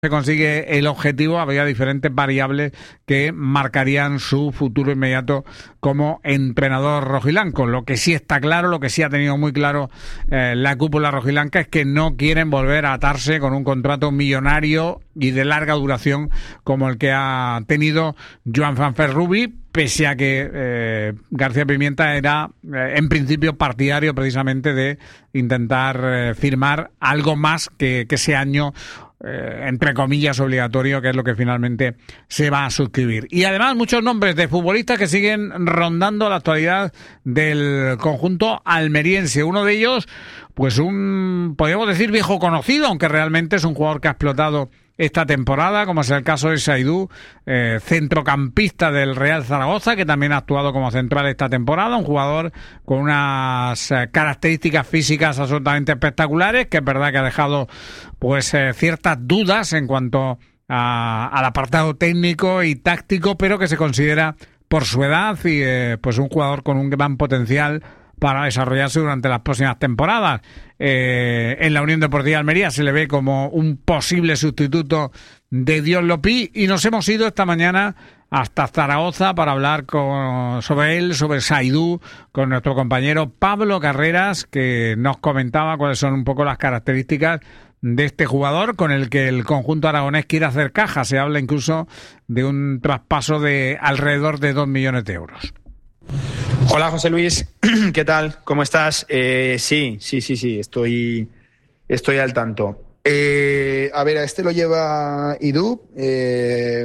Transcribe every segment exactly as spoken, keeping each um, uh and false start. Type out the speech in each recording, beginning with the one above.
se consigue el objetivo, habría diferentes variables que marcarían su futuro inmediato como entrenador rojiblanco. Lo que sí está claro, lo que sí ha tenido muy claro eh, la cúpula rojiblanca es que no quieren volver a atarse con un contrato millonario y de larga duración como el que ha tenido Joan Fanfer Rubí, pese a que eh, García Pimienta era eh, en principio partidario precisamente de intentar eh, firmar algo más que, que ese año Eh, entre comillas obligatorio, que es lo que finalmente se va a suscribir. Y además muchos nombres de futbolistas que siguen rondando la actualidad del conjunto almeriense. Uno de ellos, pues un, podríamos decir, viejo conocido, aunque realmente es un jugador que ha explotado esta temporada, como es el caso de Saidú, eh, centrocampista del Real Zaragoza, que también ha actuado como central esta temporada, un jugador con unas eh, características físicas absolutamente espectaculares, que es verdad que ha dejado pues eh, ciertas dudas en cuanto a, al apartado técnico y táctico, pero que se considera por su edad y eh, pues un jugador con un gran potencial para desarrollarse durante las próximas temporadas. Eh, en la Unión Deportiva Almería se le ve como un posible sustituto de Dion Lopí y nos hemos ido esta mañana hasta Zaragoza para hablar con, sobre él, sobre Saidú, con nuestro compañero Pablo Carreras, que nos comentaba cuáles son un poco las características de este jugador con el que el conjunto aragonés quiere hacer caja. Se habla incluso de un traspaso de alrededor de dos millones de euros. Hola José Luis, ¿qué tal? ¿Cómo estás? Eh, sí, sí, sí, sí, estoy, estoy al tanto. Eh, a ver, a este lo lleva Idub, eh,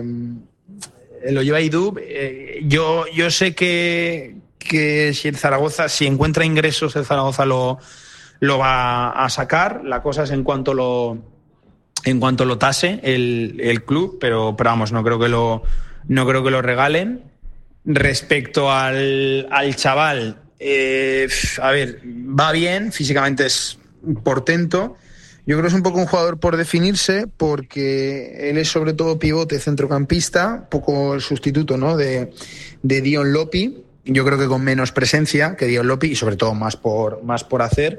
lo lleva Idub. Eh, yo, yo sé que, que si el Zaragoza, si encuentra ingresos, el Zaragoza lo, lo va a sacar. La cosa es en cuanto lo, en cuanto lo tase el, el club, pero, pero vamos, no creo que lo, no creo que lo regalen. Respecto al, al chaval, eh, a ver, va bien, físicamente es portento. Yo creo que es un poco un jugador por definirse, porque él es sobre todo pivote, centrocampista, poco el sustituto, ¿no?, de, de Dion Lopí. Yo creo que con menos presencia que Dion Lopí y sobre todo más por, más por hacer.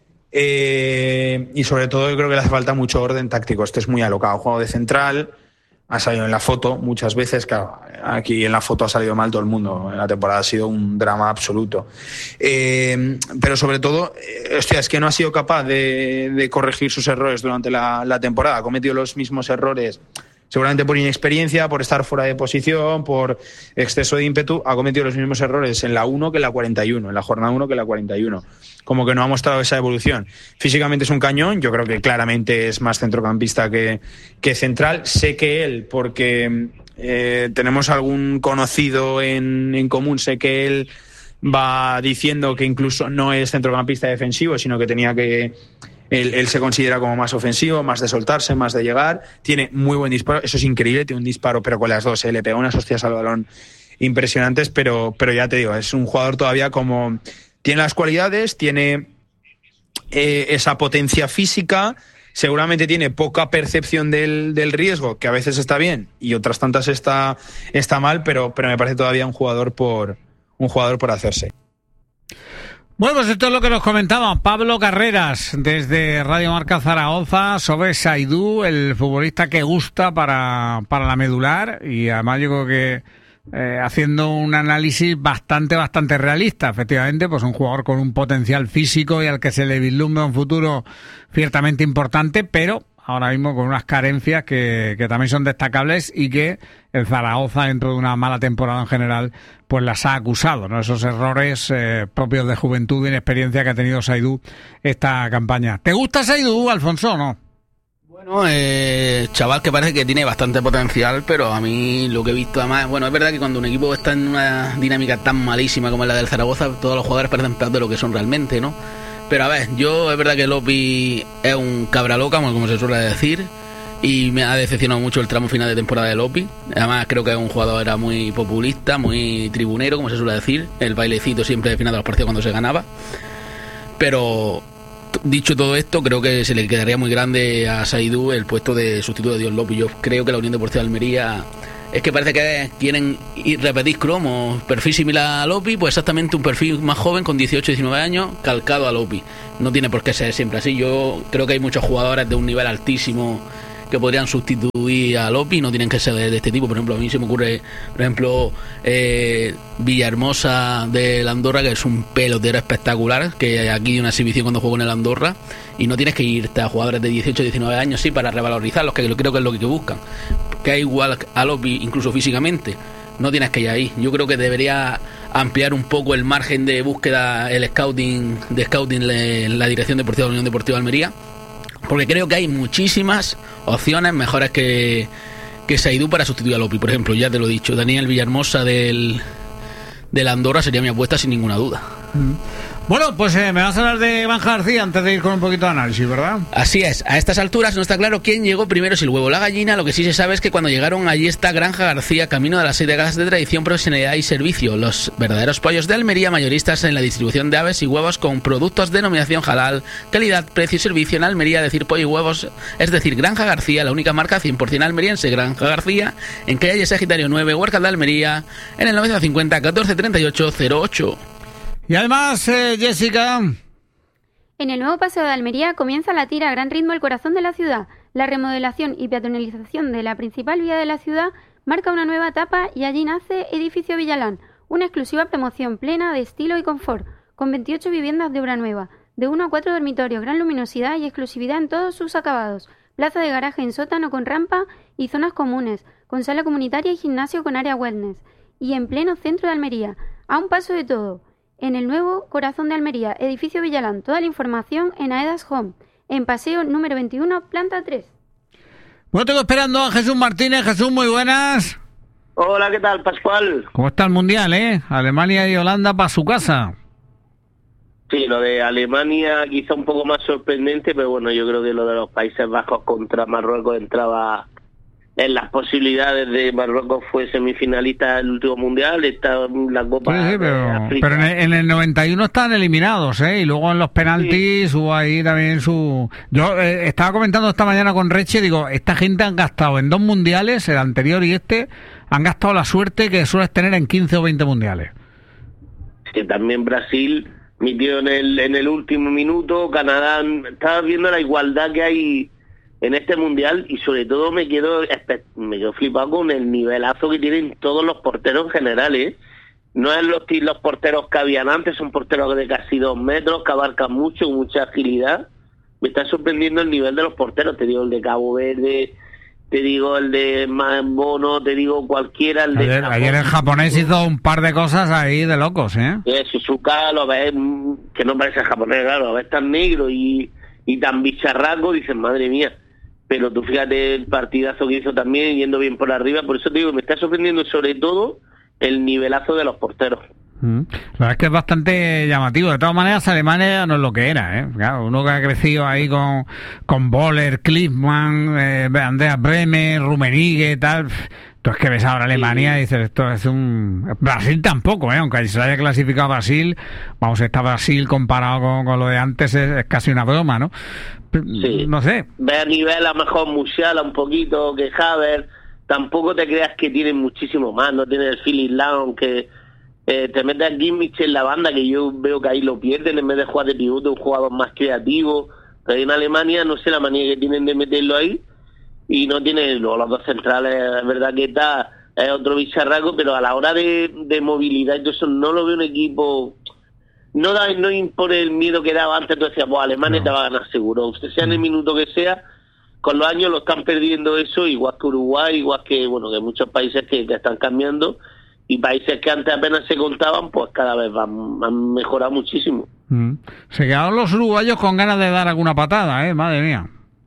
Eh, y sobre todo yo creo que le hace falta mucho orden táctico. Este es muy alocado, juego de central. Ha salido en la foto muchas veces, claro, aquí en la foto ha salido mal todo el mundo, en la temporada ha sido un drama absoluto. Eh, pero sobre todo, eh, hostia, es que no ha sido capaz de, de corregir sus errores durante la, la temporada, ha cometido los mismos errores, seguramente por inexperiencia, por estar fuera de posición, por exceso de ímpetu, ha cometido los mismos errores en la uno que en la cuarenta y uno, en la jornada uno que en la cuarenta y uno. Como que no ha mostrado esa evolución. Físicamente es un cañón, yo creo que claramente es más centrocampista que, que central. Sé que él, porque eh, tenemos algún conocido en, en común, sé que él va diciendo que incluso no es centrocampista defensivo, sino que tenía que... Él, él se considera como más ofensivo, más de soltarse, más de llegar. Tiene muy buen disparo, eso es increíble, tiene un disparo, pero con las dos, ¿eh? Le pega unas hostias al balón impresionantes, pero, pero ya te digo, es un jugador todavía como... Tiene las cualidades, tiene eh, esa potencia física, seguramente tiene poca percepción del, del riesgo, que a veces está bien y otras tantas está, está mal, pero, pero me parece todavía un jugador por, un jugador por hacerse. Bueno, pues esto es lo que nos comentaba Pablo Carreras desde Radio Marca Zaragoza sobre Saidú, el futbolista que gusta para, para la medular, y además yo creo que eh, haciendo un análisis bastante, bastante realista. Efectivamente, pues un jugador con un potencial físico y al que se le vislumbra un futuro ciertamente importante, pero ahora mismo con unas carencias que, que también son destacables y que el Zaragoza, dentro de una mala temporada en general, pues las ha acusado, ¿no? Esos errores eh, propios de juventud e inexperiencia que ha tenido Saidú esta campaña. ¿Te gusta Saidú, Alfonso, o no? Bueno, eh, chaval que parece que tiene bastante potencial, pero a mí lo que he visto además, bueno, es verdad que cuando un equipo está en una dinámica tan malísima como la del Zaragoza, todos los jugadores parecen peor de lo que son realmente, ¿no? Pero a ver, yo es verdad que Lopi es un cabra loca, como se suele decir, y me ha decepcionado mucho el tramo final de temporada de Lopi. Además creo que es un jugador era muy populista, muy tribunero, como se suele decir, el bailecito siempre de final de los partidos cuando se ganaba. Pero dicho todo esto, creo que se le quedaría muy grande a Saidú el puesto de sustituto de Dion Lopí. Yo creo que la Unión Deportiva de Almería es que parece que quieren ir, repetir cromos, perfil similar a Lopi, pues exactamente un perfil más joven con dieciocho, diecinueve años, calcado a Lopi. No tiene por qué ser siempre así. Yo creo que hay muchos jugadores de un nivel altísimo que podrían sustituir a Lopi, no tienen que ser de, de este tipo. Por ejemplo, a mí se me ocurre, por ejemplo, eh, Villahermosa del Andorra, que es un pelotero espectacular, que aquí dio una exhibición cuando jugó en el Andorra, y no tienes que irte a jugadores de dieciocho, diecinueve años, sí, para revalorizarlos, que creo que es lo que buscan, que es igual a Lopi, incluso físicamente. No tienes que ir ahí. Yo creo que debería ampliar un poco el margen de búsqueda, el scouting, de scouting en la dirección deportiva de la Unión Deportiva de Almería, porque creo que hay muchísimas opciones mejores que, que Saidú para sustituir a Lopi. Por ejemplo, ya te lo he dicho, Daniel Villahermosa del, del Andorra sería mi apuesta sin ninguna duda. Mm. Bueno, pues eh, me vas a hablar de Granja García antes de ir con un poquito de análisis, ¿verdad? Así es, a estas alturas no está claro quién llegó primero, si el huevo o la gallina. Lo que sí se sabe es que cuando llegaron allí está Granja García, camino de las seis décadas de tradición, profesionalidad y servicio. Los verdaderos pollos de Almería, mayoristas en la distribución de aves y huevos con productos de denominación halal, calidad, precio y servicio. En Almería, decir pollo y huevos, es decir, Granja García, la única marca cien por ciento almeriense. Granja García, en calle Sagitario nueve, Huercal de Almería, en el novecientos cincuenta, catorce treinta y ocho cero ocho. Y además, eh, Jessica... En el nuevo Paseo de Almería comienza a latir a gran ritmo el corazón de la ciudad. La remodelación y peatonalización de la principal vía de la ciudad marca una nueva etapa y allí nace Edificio Villalán, una exclusiva promoción plena de estilo y confort, con veintiocho viviendas de obra nueva, de uno a cuatro dormitorios, gran luminosidad y exclusividad en todos sus acabados, plaza de garaje en sótano con rampa y zonas comunes, con sala comunitaria y gimnasio con área wellness, y en pleno centro de Almería, a un paso de todo. En el nuevo corazón de Almería, Edificio Villalán. Toda la información en Aedas Home, en Paseo número veintiuno, planta tres. Bueno, tengo esperando a Jesús Martínez. Jesús, muy buenas. Hola, ¿qué tal, Pascual? ¿Cómo está el Mundial, eh? Alemania y Holanda para su casa. Sí, lo de Alemania quizá un poco más sorprendente, pero bueno, yo creo que lo de los Países Bajos contra Marruecos entraba en las posibilidades de Marruecos. Fue semifinalista del último mundial, está en la Copa sí, sí, pero, de África. Pero en el, en el noventa y uno están eliminados, ¿eh? Y luego en los penaltis sí. Hubo ahí también su... Yo eh, estaba comentando esta mañana con Reche, digo, esta gente han gastado en dos mundiales, el anterior y este, han gastado la suerte que sueles tener en quince o veinte mundiales. Sí, también Brasil metió en el, en el último minuto, Canadá, estaba viendo la igualdad que hay en este mundial y sobre todo me quedo me quedo flipado con el nivelazo que tienen todos los porteros generales. No es los, los porteros que habían antes, son porteros de casi dos metros, que abarcan mucho, con mucha agilidad. Me está sorprendiendo el nivel de los porteros, te digo el de Cabo Verde, te digo el de Bono, te digo cualquiera. El de ayer, ayer el japonés hizo un par de cosas ahí de locos, ¿eh? Eh, Suzuka, lo ves, que no parece japonés, claro, lo ves tan negro y, y tan bicharraco, dices, madre mía. Pero tú fíjate el partidazo que hizo también, yendo bien por arriba. Por eso te digo, me está sorprendiendo sobre todo el nivelazo de los porteros. Mm. La verdad es que es bastante llamativo. De todas maneras, Alemania no es lo que era, ¿eh? Claro, uno que ha crecido ahí con, con Boller, Klinsmann, eh, Andreas Bremer, Rummenigge, tal... Tú es que ves ahora Alemania y dices, esto es un... Brasil tampoco, ¿eh? Aunque se haya clasificado Brasil, vamos, está Brasil comparado con, con lo de antes, es, es casi una broma, ¿no? Sí. No sé. Ve a nivel a lo mejor Musiala un poquito, que Havertz, tampoco te creas que tienen muchísimo más, no tiene el Philip Lahm, que eh, te metes a Kimmich en la banda, que yo veo que ahí lo pierden, en vez de jugar de pivote, un jugador más creativo. Pero en Alemania no sé la manera que tienen de meterlo ahí, y no tiene luego los dos centrales, es verdad que está es otro bicharraco, pero a la hora de, de movilidad yo eso no lo veo un equipo, no da, no impone el miedo que daba antes. Tú decías, pues Alemania no te va a ganar seguro, usted sea en el minuto que sea. Con los años lo están perdiendo eso, igual que Uruguay, igual que bueno que muchos países que, que están cambiando, y países que antes apenas se contaban, pues cada vez van, han mejorado muchísimo. Mm. Se quedaron los uruguayos con ganas de dar alguna patada, eh, madre mía.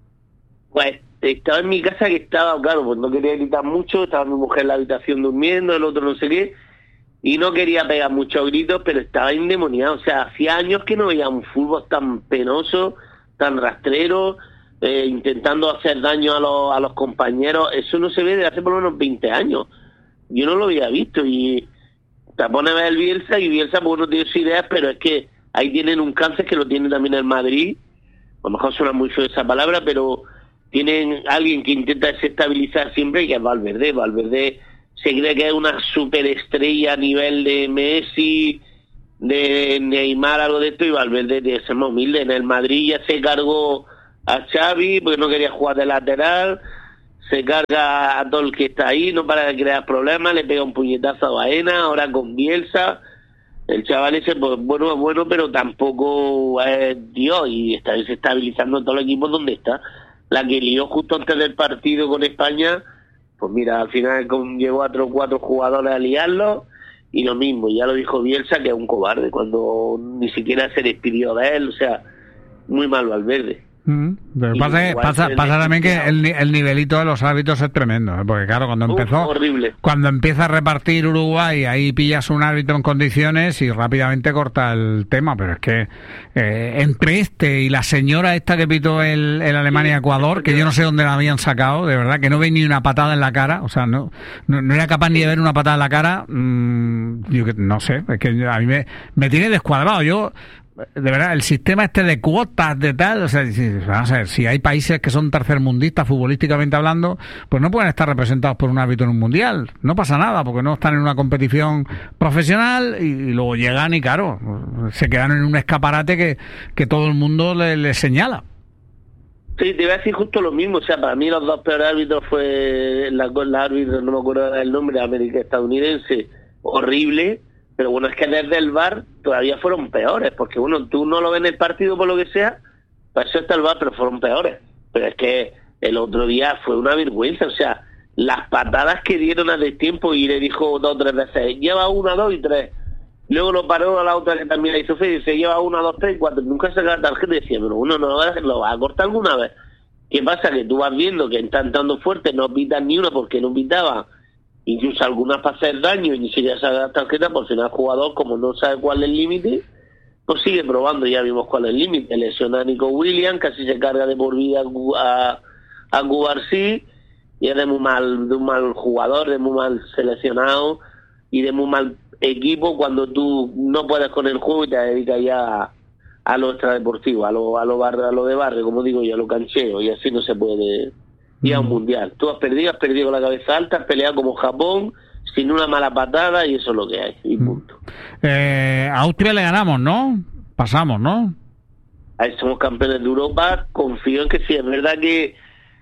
Pues estaba en mi casa, que estaba, claro, pues no quería gritar mucho, estaba mi mujer en la habitación durmiendo, el otro no sé qué, y no quería pegar muchos gritos, pero estaba endemoniado. O sea, hacía años que no veía un fútbol tan penoso, tan rastrero, eh, intentando hacer daño a los, a los compañeros. Eso no se ve desde hace por lo menos veinte años. Yo no lo había visto, y te pones a ver el Bielsa, y Bielsa pues no tiene sus ideas, pero es que ahí tienen un cáncer que lo tiene también el Madrid. A lo mejor suena muy feo esa palabra, pero tienen alguien que intenta desestabilizar siempre, y que es Valverde. Valverde se cree que es una superestrella a nivel de Messi, de Neymar, algo de esto, y Valverde tiene que ser más humilde. En el Madrid ya se cargó a Xavi porque no quería jugar de lateral, se carga a todo el que está ahí, no para de crear problemas, le pega un puñetazo a Baena, ahora con Bielsa. El chaval ese, pues bueno, es bueno, pero tampoco es Dios, y está desestabilizando todo el equipo donde está. La que lió justo antes del partido con España, pues mira, al final llegó a otros cuatro jugadores a liarlo, y lo mismo, ya lo dijo Bielsa, que es un cobarde, cuando ni siquiera se despidió de él, o sea, muy malo Valverde. Mm, pero pasa, pasa, pasa también que el, el nivelito de los árbitros es tremendo, ¿eh? Porque claro, cuando empezó, Uf, horrible. Cuando empieza a repartir Uruguay, ahí pillas un árbitro en condiciones y rápidamente corta el tema, pero es que eh, entre este y la señora esta que pitó el, el Alemania-Ecuador, que yo no sé dónde la habían sacado, de verdad, que no ve ni una patada en la cara, o sea, no, no, no era capaz ni de ver una patada en la cara, mmm, yo no sé, es que a mí me, me tiene descuadrado, yo... De verdad, el sistema este de cuotas, de tal, o sea, vamos a ver, si hay países que son tercermundistas futbolísticamente hablando, pues no pueden estar representados por un árbitro en un mundial, no pasa nada, porque no están en una competición profesional y, y luego llegan y claro, se quedan en un escaparate que, que todo el mundo le, le señala. Sí, te iba a decir justo lo mismo, o sea, para mí los dos peores árbitros fue la, la árbitro, no me acuerdo el nombre, América estadounidense, horrible. Pero bueno, es que desde el V A R todavía fueron peores, porque bueno, tú no lo ves en el partido por lo que sea, para eso está el V A R, pero fueron peores. Pero es que el otro día fue una vergüenza, o sea, las patadas que dieron a destiempo y le dijo dos o tres veces, lleva una, dos y tres. Luego lo paró a la otra que también la hizo fe y dice, lleva una, dos, tres y cuatro. Nunca saca la tarjeta y decía, pero uno no lo va a, lo va a cortar alguna vez. ¿Qué pasa? Que tú vas viendo que están dando fuerte, no pitan ni una porque no pitaban. Incluso algunas para hacer daño y ni siquiera sabe la tarjeta, por final el jugador, como no sabe cuál es el límite, pues sigue probando, ya vimos cuál es el límite. Lesiona a Nico Williams, casi se carga de por vida a, a Cubarsí, y es de muy mal, de un mal jugador, de muy mal seleccionado y de muy mal equipo cuando tú no puedes con el juego y te dedicas ya a, a lo extradeportivo, a lo, a lo barrio, a lo de barrio, como digo yo, a lo canchero, y así no se puede ir a un mundial. Tú has perdido, has perdido con la cabeza alta, has peleado como Japón, sin una mala patada, y eso es lo que hay, y punto. Eh, a Austria le ganamos, ¿no? Pasamos, ¿no? Ahí somos campeones de Europa, confío en que sí, es verdad que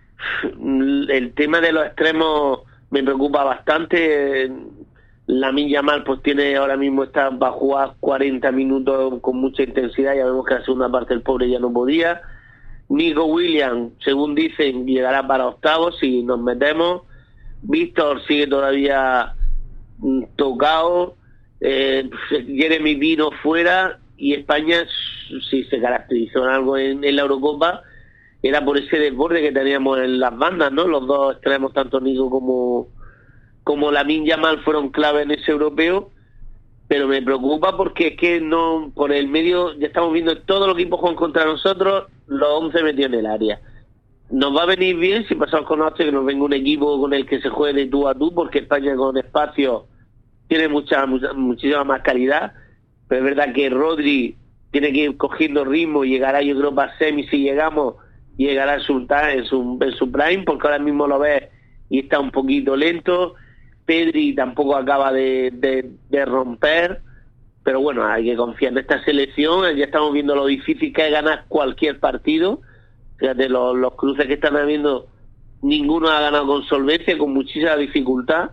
el tema de los extremos me preocupa bastante. Lamine Yamal pues tiene ahora mismo está va a jugar cuarenta minutos con mucha intensidad, ya vemos que la segunda parte el pobre ya no podía. Nico Williams, según dicen, llegará para octavos si nos metemos. Víctor sigue todavía mm, tocado. Eh, Jeremy Pino fuera, y España, si se caracterizó en algo en, en la Eurocopa, era por ese desborde que teníamos en las bandas, ¿no? Los dos extremos, tanto Nico como como Lamine Yamal, fueron clave en ese europeo, pero me preocupa porque es que no, por el medio, ya estamos viendo todos los equipos juegan contra nosotros, los once metidos en el área. Nos va a venir bien si pasamos con Austria, que nos venga un equipo con el que se juegue de tú a tú, porque España con espacio tiene mucha, mucha muchísima más calidad, pero es verdad que Rodri tiene que ir cogiendo ritmo y llegará, yo creo, para semi, si llegamos, llegará en su, en su, en su prime, porque ahora mismo lo ves y está un poquito lento. Pedri tampoco acaba de, de, de romper, pero bueno, hay que confiar en esta selección. Ya estamos viendo lo difícil que es ganar cualquier partido. Fíjate, los, los cruces que están habiendo, ninguno ha ganado con solvencia, con muchísima dificultad,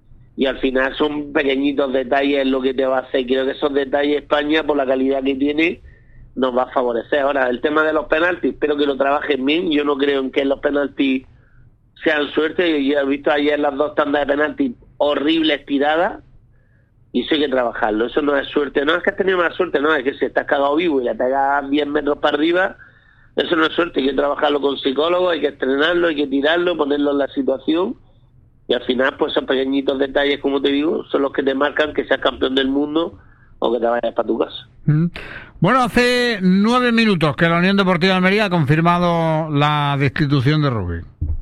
y al final son pequeñitos detalles lo que te va a hacer. Creo que esos detalles España, por la calidad que tiene, nos va a favorecer. Ahora, el tema de los penaltis, espero que lo trabajen bien. Yo no creo en que los penaltis sean suerte. Yo he visto ayer las dos tandas de penaltis horribles tiradas, y eso hay que trabajarlo. Eso no es suerte, no es que has tenido mala suerte, no, es que si estás cagado vivo y le pegas diez metros para arriba, eso no es suerte. Hay que trabajarlo con psicólogos, hay que estrenarlo, hay que tirarlo, ponerlo en la situación, y al final pues esos pequeñitos detalles, como te digo, son los que te marcan que seas campeón del mundo o que te vayas para tu casa. Mm. Bueno, hace nueve minutos que la Unión Deportiva de Almería ha confirmado la destitución de Rubí.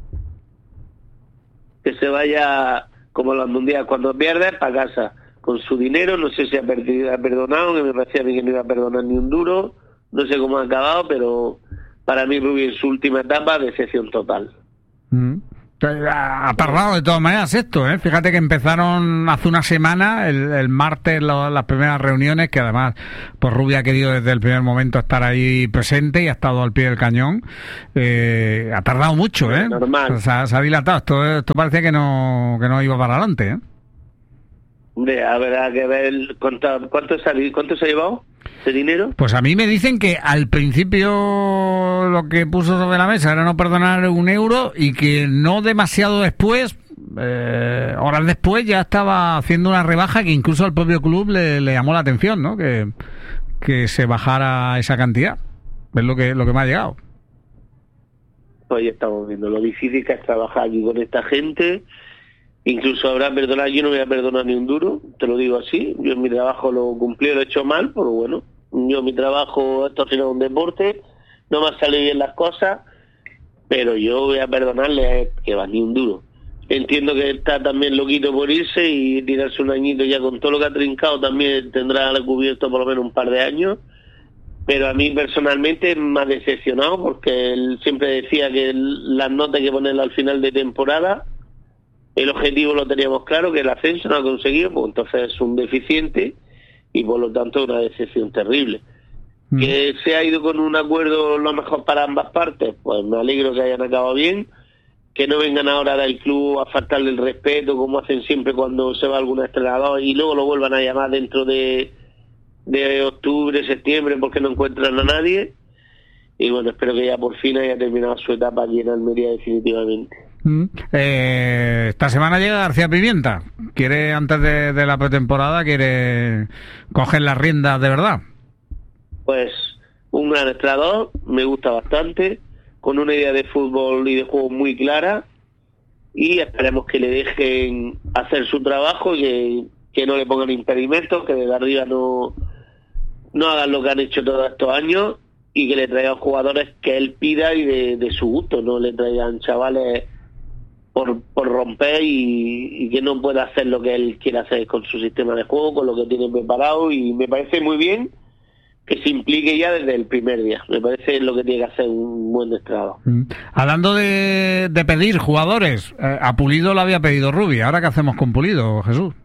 Que se vaya como los mundiales, cuando pierdes, para casa, con su dinero. No sé si ha, perdido, ha perdonado, que me parecía a mí que no iba a perdonar ni un duro, no sé cómo ha acabado, pero para mí Rubí en su última etapa, decepción total. Mm. Ha tardado de todas maneras esto, ¿eh? Fíjate que empezaron hace una semana, el, el martes, lo, las primeras reuniones, que además pues Rubio ha querido desde el primer momento estar ahí presente y ha estado al pie del cañón. Eh, ha tardado mucho, ¿eh? Normal. Se ha, se ha dilatado. Esto, esto parecía que no, que no iba para adelante, ¿eh? Hombre, habrá que ver cuánto, cuánto, se, cuánto se ha llevado de dinero. Pues a mí me dicen que al principio lo que puso sobre la mesa era no perdonar un euro y que no demasiado después, eh, horas después, ya estaba haciendo una rebaja que incluso al propio club le, le llamó la atención, ¿no? Que, que se bajara esa cantidad. Es lo que, lo que me ha llegado. Pues ya estamos viendo lo difícil que es trabajar aquí con esta gente. Incluso habrá perdonado, yo no voy a perdonar ni un duro, te lo digo así. Yo en mi trabajo lo cumplí, lo he hecho mal, pero bueno, yo mi trabajo, esto ha sido un deporte, no me han salido bien las cosas, pero yo voy a perdonarle que va ni un duro. Entiendo que está también loquito por irse y tirarse un añito ya con todo lo que ha trincado, también tendrá cubierto por lo menos un par de años, pero a mí personalmente me ha decepcionado porque él siempre decía que las notas hay que ponerlas al final de temporada. El objetivo lo teníamos claro, que el ascenso no ha conseguido, pues entonces es un deficiente y por lo tanto una decepción terrible. Mm. Que se ha ido con un acuerdo lo mejor para ambas partes, pues me alegro que hayan acabado bien, que no vengan ahora del club a faltarle el respeto como hacen siempre cuando se va algún entrenador y luego lo vuelvan a llamar dentro de, de octubre, septiembre porque no encuentran a nadie. Y bueno, espero que ya por fin haya terminado su etapa aquí en Almería definitivamente. Mm. Eh, esta semana llega García Pimienta. ¿Quiere, antes de, de la pretemporada, quiere coger las riendas de verdad? Pues un gran entrenador, me gusta bastante, con una idea de fútbol y de juego muy clara, y esperemos que le dejen hacer su trabajo, que, que no le pongan impedimentos, que desde arriba no, no hagan lo que han hecho todos estos años, y que le traigan jugadores que él pida y de, de su gusto, no le traigan chavales por, por romper y, y que no pueda hacer lo que él quiere hacer con su sistema de juego, con lo que tiene preparado, y me parece muy bien que se implique ya desde el primer día. Me parece lo que tiene que hacer un buen entrenador. Mm. Hablando de, de pedir jugadores, eh, a Pulido lo había pedido Rubio. ¿Ahora qué hacemos con Pulido, Jesús?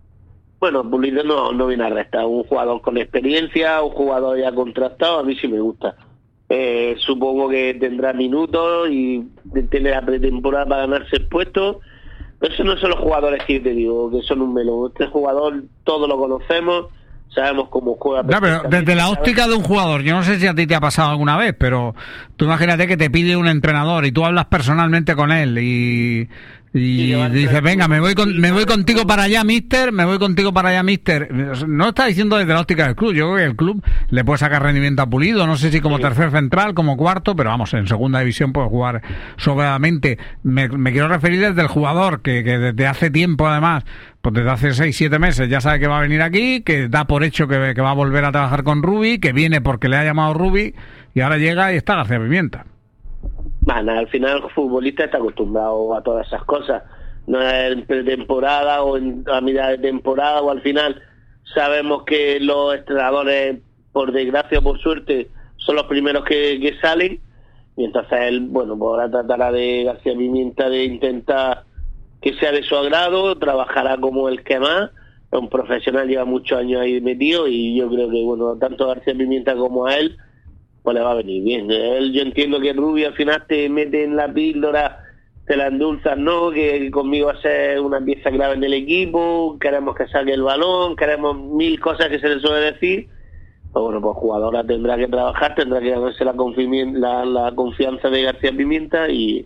Bueno, Pulido no, no viene a restar. Un jugador con experiencia, un jugador ya contrastado, a mí sí me gusta. Eh, supongo que tendrá minutos y tiene la pretemporada para ganarse el puesto. Pero esos no son los jugadores que te digo, que son un melón. Este jugador todos lo conocemos, sabemos cómo juega. No, pero desde la óptica de un jugador, yo no sé si a ti te ha pasado alguna vez, pero tú imagínate que te pide un entrenador y tú hablas personalmente con él y, y, y dices, venga, me voy con, me voy contigo para allá, mister, me voy contigo para allá, mister. No está diciendo desde la óptica del club, yo creo que el club le puede sacar rendimiento a Pulido, no sé si como sí. tercer central, como cuarto, pero vamos, en segunda división puede jugar sobradamente. Me, me quiero referir desde el jugador, que, que desde hace tiempo además, pues desde hace seis, siete meses ya sabe que va a venir aquí, que da por hecho que, que va a volver a trabajar con Rubi, que viene porque le ha llamado Rubi, y ahora llega y está García Pimienta. Bueno, al final el futbolista está acostumbrado a todas esas cosas. No es en pretemporada o en, a mitad de temporada o al final. Sabemos que los entrenadores, por desgracia o por suerte, son los primeros que, que salen. Y entonces él, bueno, pues ahora tratará de García Pimienta de intentar que sea de su agrado, trabajará como el que más. Es un profesional, lleva muchos años ahí metido y yo creo que, bueno, tanto a García Pimienta como a él, pues le va a venir bien. Él, yo entiendo que Rubio al final te mete en la píldora, te la endulzas, ¿no? Que conmigo va a ser una pieza clave en el equipo, queremos que saque el balón, queremos mil cosas que se le suele decir. Pues bueno, pues jugadora tendrá que trabajar, tendrá que ganarse la, la, la confianza de García Pimienta y,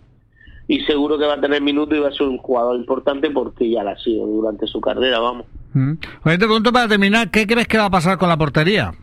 y seguro que va a tener minutos y va a ser un jugador importante porque ya la ha sido durante su carrera, vamos. Mm. Oye, te pregunto para terminar, ¿qué crees que va a pasar con la portería?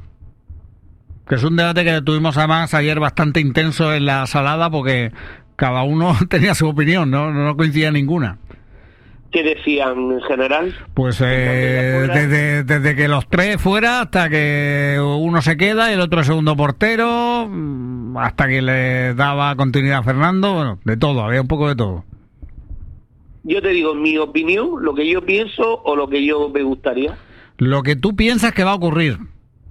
Que es un debate que tuvimos además ayer bastante intenso en la salada porque cada uno tenía su opinión, no, no coincidía ninguna. ¿Qué decían en general? Pues eh, desde, desde que los tres fuera hasta que uno se queda y el otro es segundo portero, hasta que le daba continuidad a Fernando, bueno, de todo, había un poco de todo. Yo te digo mi opinión, lo que yo pienso o lo que yo me gustaría. Lo que tú piensas que va a ocurrir.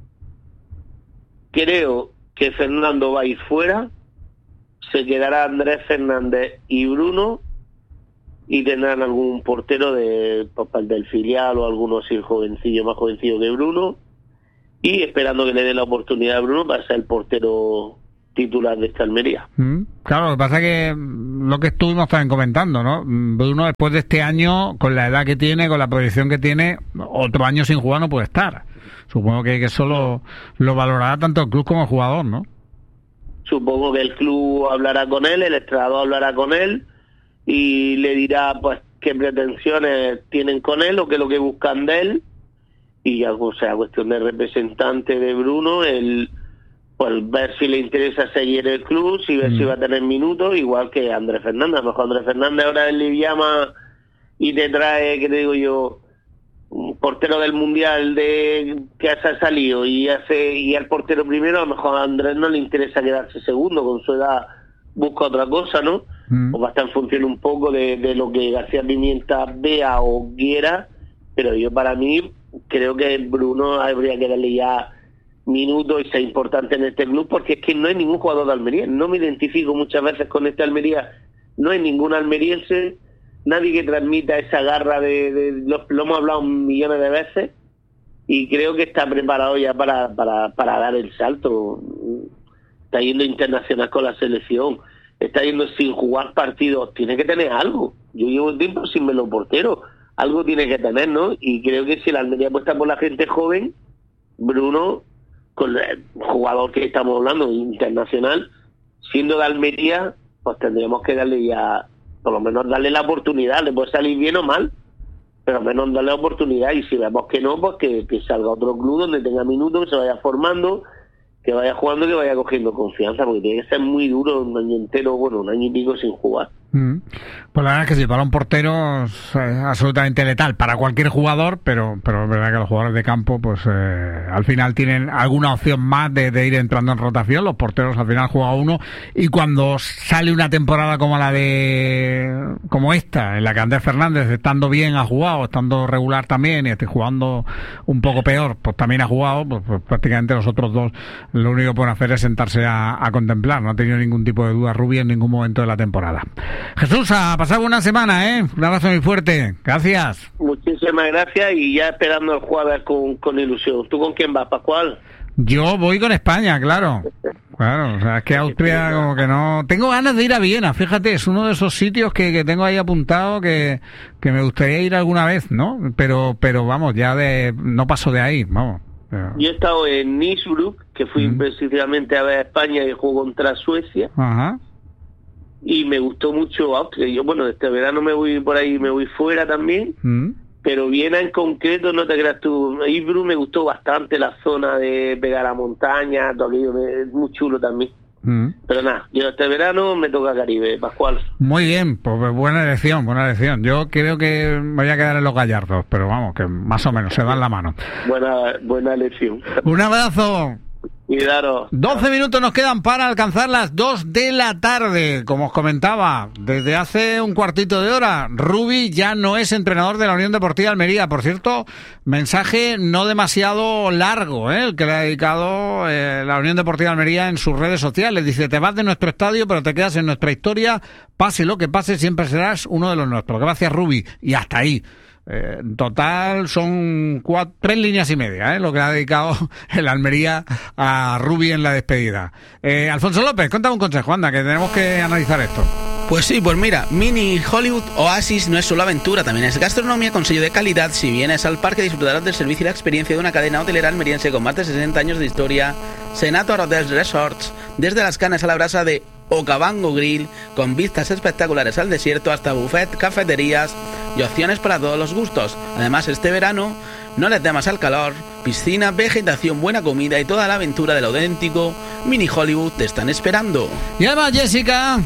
Creo que Fernando va a ir fuera, se quedará Andrés Fernández y Bruno, y tendrán algún portero de, pues, del filial o alguno así jovencillo, más jovencillo que Bruno, y esperando que le dé la oportunidad a Bruno para ser el portero titular de esta Almería. Mm, claro, lo que pasa es que lo que estuvimos también comentando, ¿no? Bruno, después de este año, con la edad que tiene, con la proyección que tiene, otro año sin jugar no puede estar. Supongo que, que eso lo, lo valorará tanto el club como el jugador, ¿no? Supongo que el club hablará con él, el entrenador hablará con él y le dirá pues qué pretensiones tienen con él o qué es lo que buscan de él, y ya, o sea, cuestión de representante de Bruno, el pues ver si le interesa seguir el club, si ver mm. si va a tener minutos, igual que Andrés Fernández. A lo mejor Andrés Fernández ahora él le llama y te trae, que te digo yo, un portero del mundial de que ha salido y hace y el portero primero, a lo mejor a Andrés no le interesa quedarse segundo, con su edad busca otra cosa, ¿no? Mm. O va a estar en función un poco de, de lo que García Pimienta vea o quiera, pero yo para mí creo que Bruno habría que darle ya minutos y ser importante en este club, porque es que no hay ningún jugador de Almería, no me identifico muchas veces con este Almería, no hay ningún almeriense, nadie que transmita esa garra de, de lo, lo hemos hablado millones de veces, y creo que está preparado ya para, para, para dar el salto. Está yendo internacional con la selección, está yendo sin jugar partidos, tiene que tener algo. Yo llevo un tiempo sin verlo portero, algo tiene que tener, ¿no? Y creo que si la Almería apuesta por la gente joven, Bruno, con el jugador que estamos hablando, internacional, siendo de Almería, pues tendríamos que darle ya, por lo menos darle la oportunidad, le puede salir bien o mal, pero al menos darle la oportunidad, y si vemos que no, pues que, que salga a otro club donde tenga minutos, que se vaya formando, que vaya jugando, que vaya cogiendo confianza, porque tiene que ser muy duro un año entero, bueno, un año y pico sin jugar. Mm. Pues la verdad es que sí, para un portero es absolutamente letal para cualquier jugador, pero pero es verdad que los jugadores de campo pues eh, al final tienen alguna opción más de, de ir entrando en rotación. Los porteros al final juega uno, y cuando sale una temporada como la de como esta, en la que Andrés Fernández, estando bien, ha jugado, estando regular también, y esté jugando un poco peor, pues también ha jugado, pues, pues prácticamente los otros dos lo único que pueden hacer es sentarse a, a contemplar. No ha tenido ningún tipo de duda Rubí en ningún momento de la temporada. Jesús, ha pasado una semana, ¿eh? Un abrazo muy fuerte. Gracias. Muchísimas gracias, y ya esperando el jueves con, con ilusión. ¿Tú con quién vas, Pascual? Yo voy con España, claro. Claro, o sea, es que Austria como que no... Tengo ganas de ir a Viena, fíjate, es uno de esos sitios que, que tengo ahí apuntado que, que me gustaría ir alguna vez, ¿no? Pero, pero vamos, ya de no paso de ahí, vamos. Yo he estado en Innsbruck, que fui mm. precisamente a ver a España y jugó contra Suecia. Ajá. Y me gustó mucho Austria. Yo, bueno, este verano me voy por ahí, me voy fuera también. Mm. Pero Viena en concreto, no te creas tú. Innsbruck me gustó bastante, la zona de pegar a montaña, todo aquello, es muy chulo también. Mm. Pero nada, yo este verano me toca Caribe, Pascual. Muy bien, pues buena elección, buena elección. Yo creo que me voy a quedar en los Gallardos, pero vamos, que más o menos se dan la mano. Buena, buena elección. Un abrazo. Cuidaros. doce minutos nos quedan para alcanzar las dos de la tarde. Como os comentaba, desde hace un cuartito de hora, Rubí ya no es entrenador de la Unión Deportiva Almería. Por cierto, mensaje no demasiado largo, ¿eh? el que le ha dedicado eh, la Unión Deportiva Almería en sus redes sociales. Dice: te vas de nuestro estadio, pero te quedas en nuestra historia. Pase lo que pase, siempre serás uno de los nuestros. Gracias, Rubí. Y hasta ahí. Eh, en total son cuatro, tres líneas y media, ¿eh? lo que ha dedicado el Almería a Rubí en la despedida. Eh, Alfonso López, cuéntame un consejo, anda, que tenemos que analizar esto. Pues sí, pues mira, Mini Hollywood Oasis no es solo aventura, también es gastronomía con sello de calidad. Si vienes al parque disfrutarás del servicio y la experiencia de una cadena hotelera almeriense con más de sesenta años de historia. Senator Hotels Resorts, desde las carnes a la brasa de Okavango Grill, con vistas espectaculares al desierto hasta buffet, cafeterías y opciones para todos los gustos. Además, este verano no le temas al calor, piscina, vegetación, buena comida y toda la aventura del auténtico Mini Hollywood te están esperando. Y además, Jessica,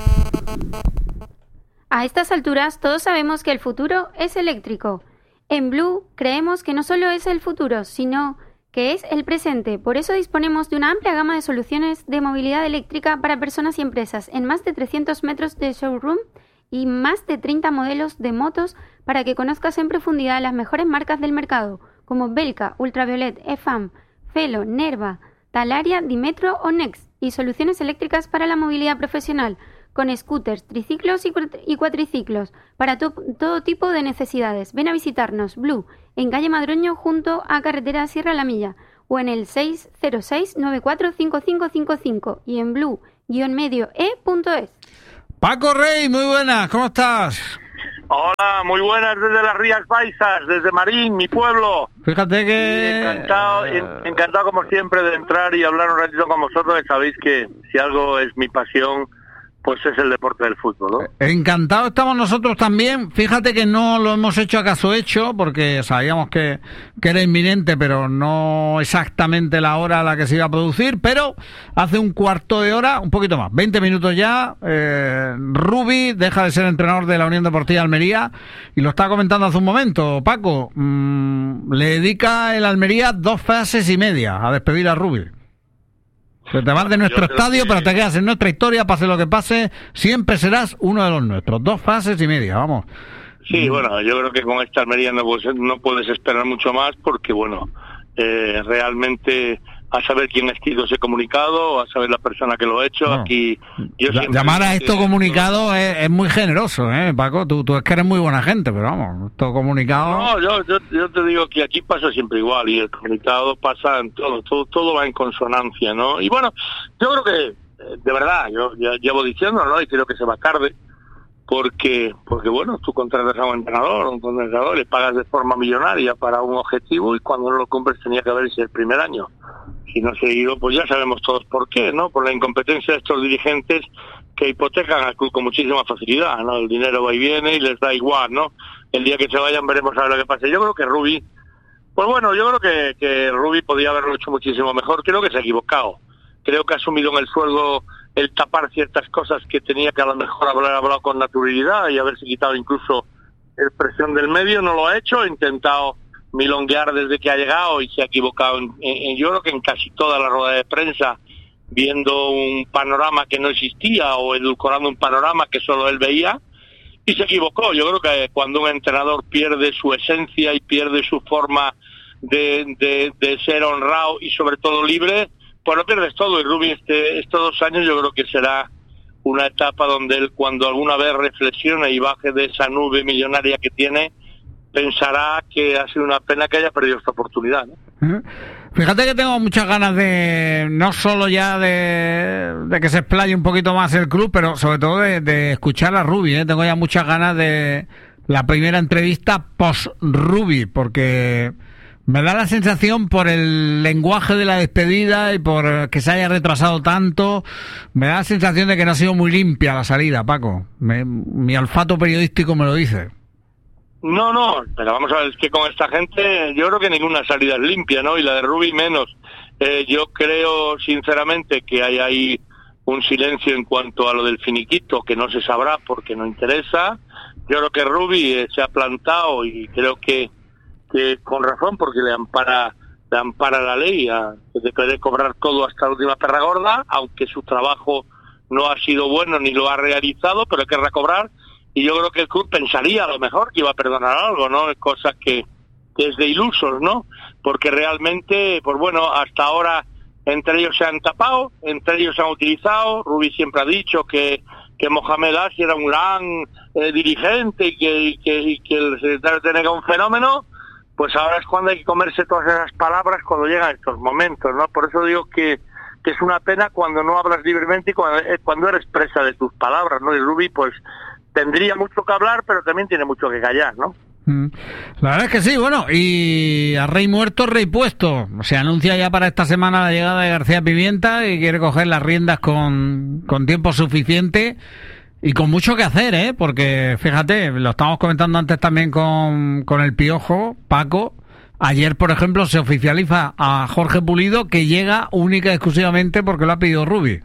a estas alturas todos sabemos que el futuro es eléctrico. En Blue creemos que no solo es el futuro, sino que es el presente. Por eso disponemos de una amplia gama de soluciones de movilidad eléctrica para personas y empresas, en más de trescientos metros de showroom y más de treinta modelos de motos para que conozcas en profundidad las mejores marcas del mercado, como Belka, Ultraviolet, E F A M, Felo, Nerva, Talaria, Dimetro o Next, y soluciones eléctricas para la movilidad profesional, con scooters, triciclos y, cuatri- y cuatriciclos, para to- todo tipo de necesidades. Ven a visitarnos, Blue, en calle Madroño, junto a carretera Sierra La Milla, o en el seis cero seis nueve cuatro cinco cinco cinco cinco y en blue guion medio e punto es. Paco Rey, muy buenas, ¿cómo estás? Hola, muy buenas desde las Rías Baixas, desde Marín, mi pueblo. Fíjate que... Y encantado, en- encantado como siempre de entrar y hablar un ratito con vosotros, que sabéis que si algo es mi pasión, pues es el deporte del fútbol, ¿no? Encantado estamos nosotros también. Fíjate que no lo hemos hecho a caso hecho, porque sabíamos que, que era inminente, pero no exactamente la hora a la que se iba a producir. Pero hace un cuarto de hora, un poquito más, veinte minutos ya, eh, Rubi deja de ser entrenador de la Unión Deportiva Almería, y lo estaba comentando hace un momento, Paco. Mmm, le dedica el Almería dos fases y media a despedir a Rubi. Que te vas de nuestro estadio, que... pero te quedas en nuestra historia, pase lo que pase, siempre serás uno de los nuestros. Dos fases y media, vamos. Sí, bueno, yo creo que con esta Almería no puedes, no puedes esperar mucho más, porque, bueno, eh, realmente a saber quién ha escrito ese comunicado, a saber la persona que lo ha hecho. No. Aquí yo llamar a esto comunicado es, es muy generoso, ¿eh, Paco? Tú, tú es que eres muy buena gente, pero vamos, esto comunicado... No, yo, yo, yo te digo que aquí pasa siempre igual, y el comunicado pasa en todo, todo, todo va en consonancia, ¿no? Y bueno, yo creo que, de verdad, yo ya llevo diciendo, ¿no? Y creo que se va tarde, porque, porque bueno, tú contratas a un entrenador, un entrenador, le pagas de forma millonaria para un objetivo, y cuando no lo cumples tenía que haber sido el primer año. Si no se ha ido, pues ya sabemos todos por qué, ¿no? Por la incompetencia de estos dirigentes que hipotecan al club con muchísima facilidad, ¿no? El dinero va y viene y les da igual, ¿no? El día que se vayan veremos a ver lo que pasa. Yo creo que Rubi, pues bueno, yo creo que, que Rubi podía haberlo hecho muchísimo mejor. Creo que se ha equivocado. Creo que ha asumido en el sueldo el tapar ciertas cosas que tenía que a lo mejor haber hablado con naturalidad y haberse quitado incluso expresión del medio. No lo ha hecho, ha intentado milonguear desde que ha llegado y se ha equivocado en, en, yo creo que en casi toda la rueda de prensa, viendo un panorama que no existía o edulcorando un panorama que solo él veía, y se equivocó. Yo creo que cuando un entrenador pierde su esencia y pierde su forma de, de, de ser honrado y sobre todo libre, pues lo pierdes todo. Y Rubi este, estos dos años yo creo que será una etapa donde él, cuando alguna vez reflexione y baje de esa nube millonaria que tiene, pensará que ha sido una pena que haya perdido esta oportunidad, ¿no? Fíjate que tengo muchas ganas de, no solo ya de, de que se explaye un poquito más el club, pero sobre todo de, de escuchar a Rubi, ¿eh? Tengo ya muchas ganas de la primera entrevista post-Rubi, porque me da la sensación, por el lenguaje de la despedida y por que se haya retrasado tanto, me da la sensación de que no ha sido muy limpia la salida, Paco. Me, mi olfato periodístico me lo dice. No, no, pero vamos a ver, es que con esta gente yo creo que ninguna salida es limpia, ¿no? Y la de Rubi menos. Eh, yo creo sinceramente que hay ahí un silencio en cuanto a lo del finiquito, que no se sabrá porque no interesa. Yo creo que Rubi eh, se ha plantado, y creo que, que con razón, porque le ampara, le ampara la ley a, de querer cobrar todo hasta la última perra gorda, aunque su trabajo no ha sido bueno ni lo ha realizado, pero hay que recobrar. Y yo creo que el club pensaría a lo mejor que iba a perdonar algo, ¿no? Cosas que, que es de ilusos, ¿no? Porque realmente, pues bueno, hasta ahora entre ellos se han tapado, entre ellos se han utilizado. Rubi siempre ha dicho que, que Mohamed Asi era un gran eh, dirigente y que, y que, y que el secretario técnico era un fenómeno. Pues ahora es cuando hay que comerse todas esas palabras cuando llegan estos momentos, ¿no? Por eso digo que, que es una pena cuando no hablas libremente y cuando, eh, cuando eres presa de tus palabras, ¿no? Y Rubi, pues tendría mucho que hablar, pero también tiene mucho que callar, ¿no? La verdad es que sí, bueno, y a rey muerto, rey puesto. Se anuncia ya para esta semana la llegada de García Pimienta, y quiere coger las riendas con, con tiempo suficiente y con mucho que hacer, ¿eh? Porque, fíjate, lo estábamos comentando antes también con, con el Piojo, Paco. Ayer, por ejemplo, se oficializa a Jorge Pulido, que llega única y exclusivamente porque lo ha pedido Rubi.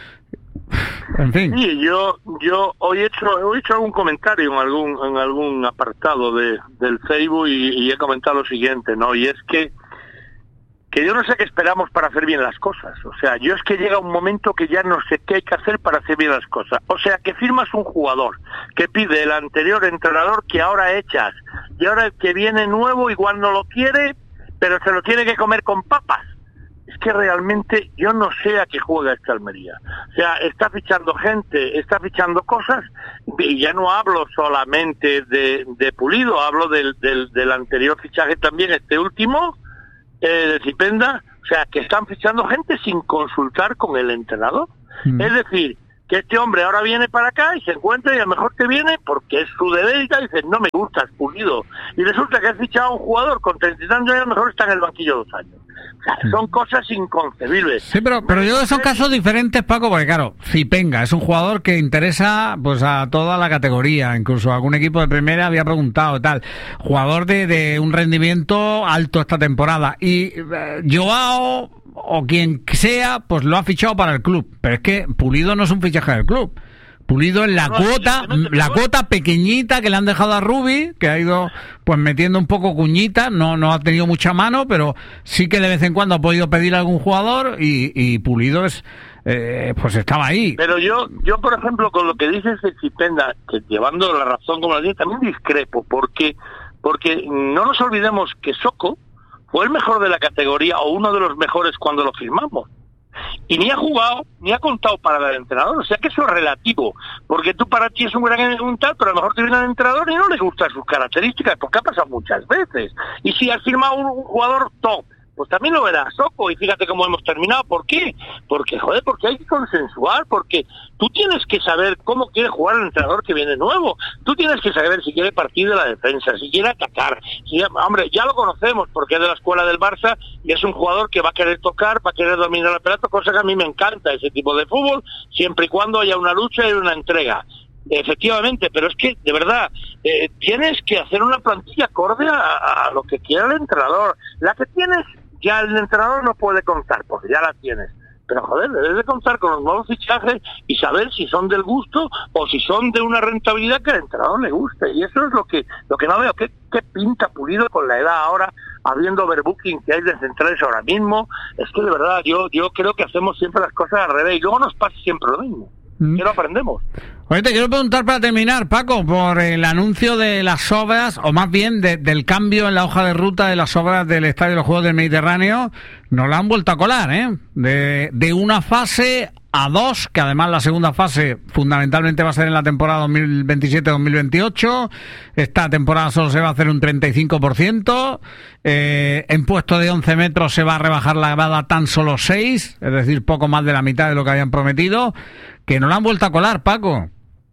En fin. Sí, yo yo hoy he hecho he hecho algún comentario en algún en algún apartado de del Facebook y, y he comentado lo siguiente, ¿no? Y es que que yo no sé qué esperamos para hacer bien las cosas. O sea, yo es que llega un momento que ya no sé qué hay que hacer para hacer bien las cosas. O sea, que firmas un jugador que pide el anterior entrenador que ahora echas, y ahora el que viene nuevo igual no lo quiere, pero se lo tiene que comer con papas. es que realmente yo no sé a qué juega esta Almería. O sea, está fichando gente, está fichando cosas, y ya no hablo solamente de, de Pulido, hablo del, del, del anterior fichaje también, este último, eh, de Zipenda, o sea, que están fichando gente sin consultar con el entrenador. Mm. Es decir, que este hombre ahora viene para acá y se encuentra y a lo mejor te viene porque es su deber y tal, y dice, no me gustas, Pulido. Y resulta que has fichado a un jugador con treinta y tantos años y a lo mejor está en el banquillo dos años. O sea, son cosas inconcebibles. Sí, pero, pero yo creo que son casos diferentes, Paco, porque claro, Zipenga es un jugador que interesa pues a toda la categoría, incluso algún equipo de primera había preguntado y tal. Jugador de, de un rendimiento alto esta temporada. Y eh, Joao, o quien sea, pues lo ha fichado para el club. Pero es que Pulido no es un fichaje del club. Pulido es la no, cuota, la cuota pequeñita que le han dejado a Rubi, que ha ido pues metiendo un poco cuñita, no, no ha tenido mucha mano, pero sí que de vez en cuando ha podido pedir a algún jugador y, y Pulido es eh, pues estaba ahí. Pero yo, yo por ejemplo, con lo que dices de Zipenda, que llevando la razón como la dice, también discrepo, porque, porque no nos olvidemos que Soko fue el mejor de la categoría o uno de los mejores cuando lo firmamos. Y ni ha jugado, ni ha contado para el entrenador, o sea que eso es relativo, porque tú para ti es un gran un tal, pero a lo mejor te viene el entrenador y no le gustan sus características, porque ha pasado muchas veces. Y si has firmado un, un jugador top, pues también lo verás, Soko, y fíjate cómo hemos terminado. ¿Por qué? Porque, joder, porque hay que consensuar, porque tú tienes que saber cómo quiere jugar el entrenador que viene nuevo, tú tienes que saber si quiere partir de la defensa, si quiere atacar, si, hombre, ya lo conocemos, porque es de la escuela del Barça, y es un jugador que va a querer tocar, va a querer dominar la pelota, cosa que a mí me encanta, ese tipo de fútbol, siempre y cuando haya una lucha y una entrega. Efectivamente, pero es que, de verdad, eh, tienes que hacer una plantilla acorde a, a lo que quiera el entrenador. La que tienes, ya el entrenador no puede contar, porque ya la tienes. Pero, joder, debes de contar con los nuevos fichajes y saber si son del gusto o si son de una rentabilidad que al entrenador le guste. Y eso es lo que lo que no veo. ¿Qué, qué pinta Pulido con la edad ahora, habiendo overbooking que hay de centrales ahora mismo? Es que, de verdad, yo yo creo que hacemos siempre las cosas al revés y luego nos pasa siempre lo mismo. ¿Qué no aprendemos? Oye, te quiero preguntar para terminar, Paco, por el anuncio de las obras, o más bien de, del cambio en la hoja de ruta de las obras del Estadio de los Juegos del Mediterráneo. Nos la han vuelto a colar, ¿eh? De, de una fase a dos, que además la segunda fase fundamentalmente va a ser en la temporada dos mil veintisiete dos mil veintiocho. Esta temporada solo se va a hacer un treinta y cinco por ciento. Eh, en puesto de once metros se va a rebajar la grada tan solo seis, es decir, poco más de la mitad de lo que habían prometido. Que no la han vuelto a colar, Paco.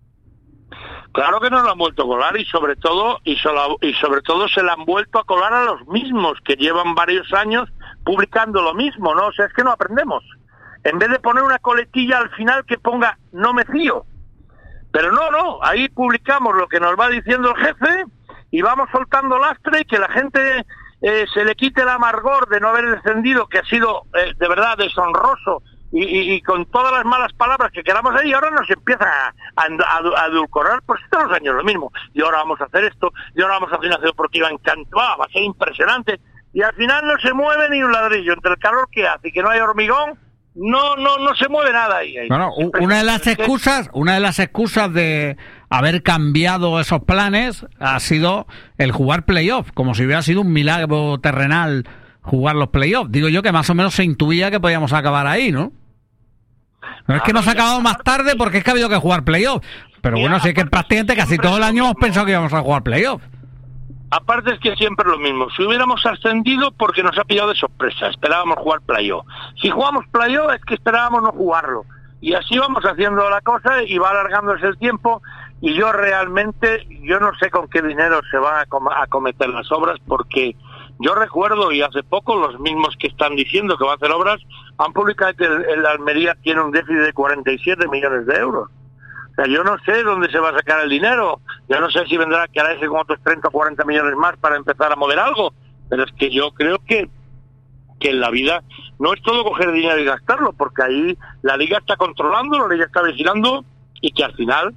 Claro que no la han vuelto a colar y sobre todo y, solo, y sobre todo se la han vuelto a colar a los mismos que llevan varios años publicando lo mismo, ¿no? O sea, es que no aprendemos. En vez de poner una coletilla al final que ponga no me fío. Pero no, no, ahí publicamos lo que nos va diciendo el jefe y vamos soltando lastre y que la gente eh, se le quite el amargor de no haber descendido, que ha sido eh, de verdad deshonroso. Y, y, y con todas las malas palabras que queramos ahí, ahora nos empieza a, a, a, a edulcorar, pues todos los años lo mismo, y ahora vamos a hacer esto, y ahora vamos a hacer una deportiva encantada, va a ser impresionante, y al final no se mueve ni un ladrillo, entre el calor que hace y que no hay hormigón, no no no se mueve nada ahí. ahí. Bueno, una de las excusas, una de las excusas de haber cambiado esos planes ha sido el jugar playoff, como si hubiera sido un milagro terrenal jugar los playoffs. Digo yo que más o menos se intuía que podíamos acabar ahí, ¿no? No es que nos ha acabado más tarde porque es que ha habido que jugar playoffs. Pero bueno, sí que prácticamente casi todo el año hemos pensado que íbamos a jugar playoffs. Aparte es que siempre es lo mismo. Si hubiéramos ascendido porque nos ha pillado de sorpresa, esperábamos jugar playoff. Si jugamos playoff es que esperábamos no jugarlo. Y así vamos haciendo la cosa y va alargándose el tiempo. Y yo realmente, yo no sé con qué dinero se van a acometer las obras porque... Yo recuerdo, y hace poco, los mismos que están diciendo que va a hacer obras, han publicado que el, el Almería tiene un déficit de cuarenta y siete millones de euros. O sea, yo no sé dónde se va a sacar el dinero. Yo no sé si vendrá que hará ese con otros treinta o cuarenta millones más para empezar a mover algo. Pero es que yo creo que, que en la vida no es todo coger dinero y gastarlo, porque ahí la Liga está controlando, la Liga está vigilando, y que al final...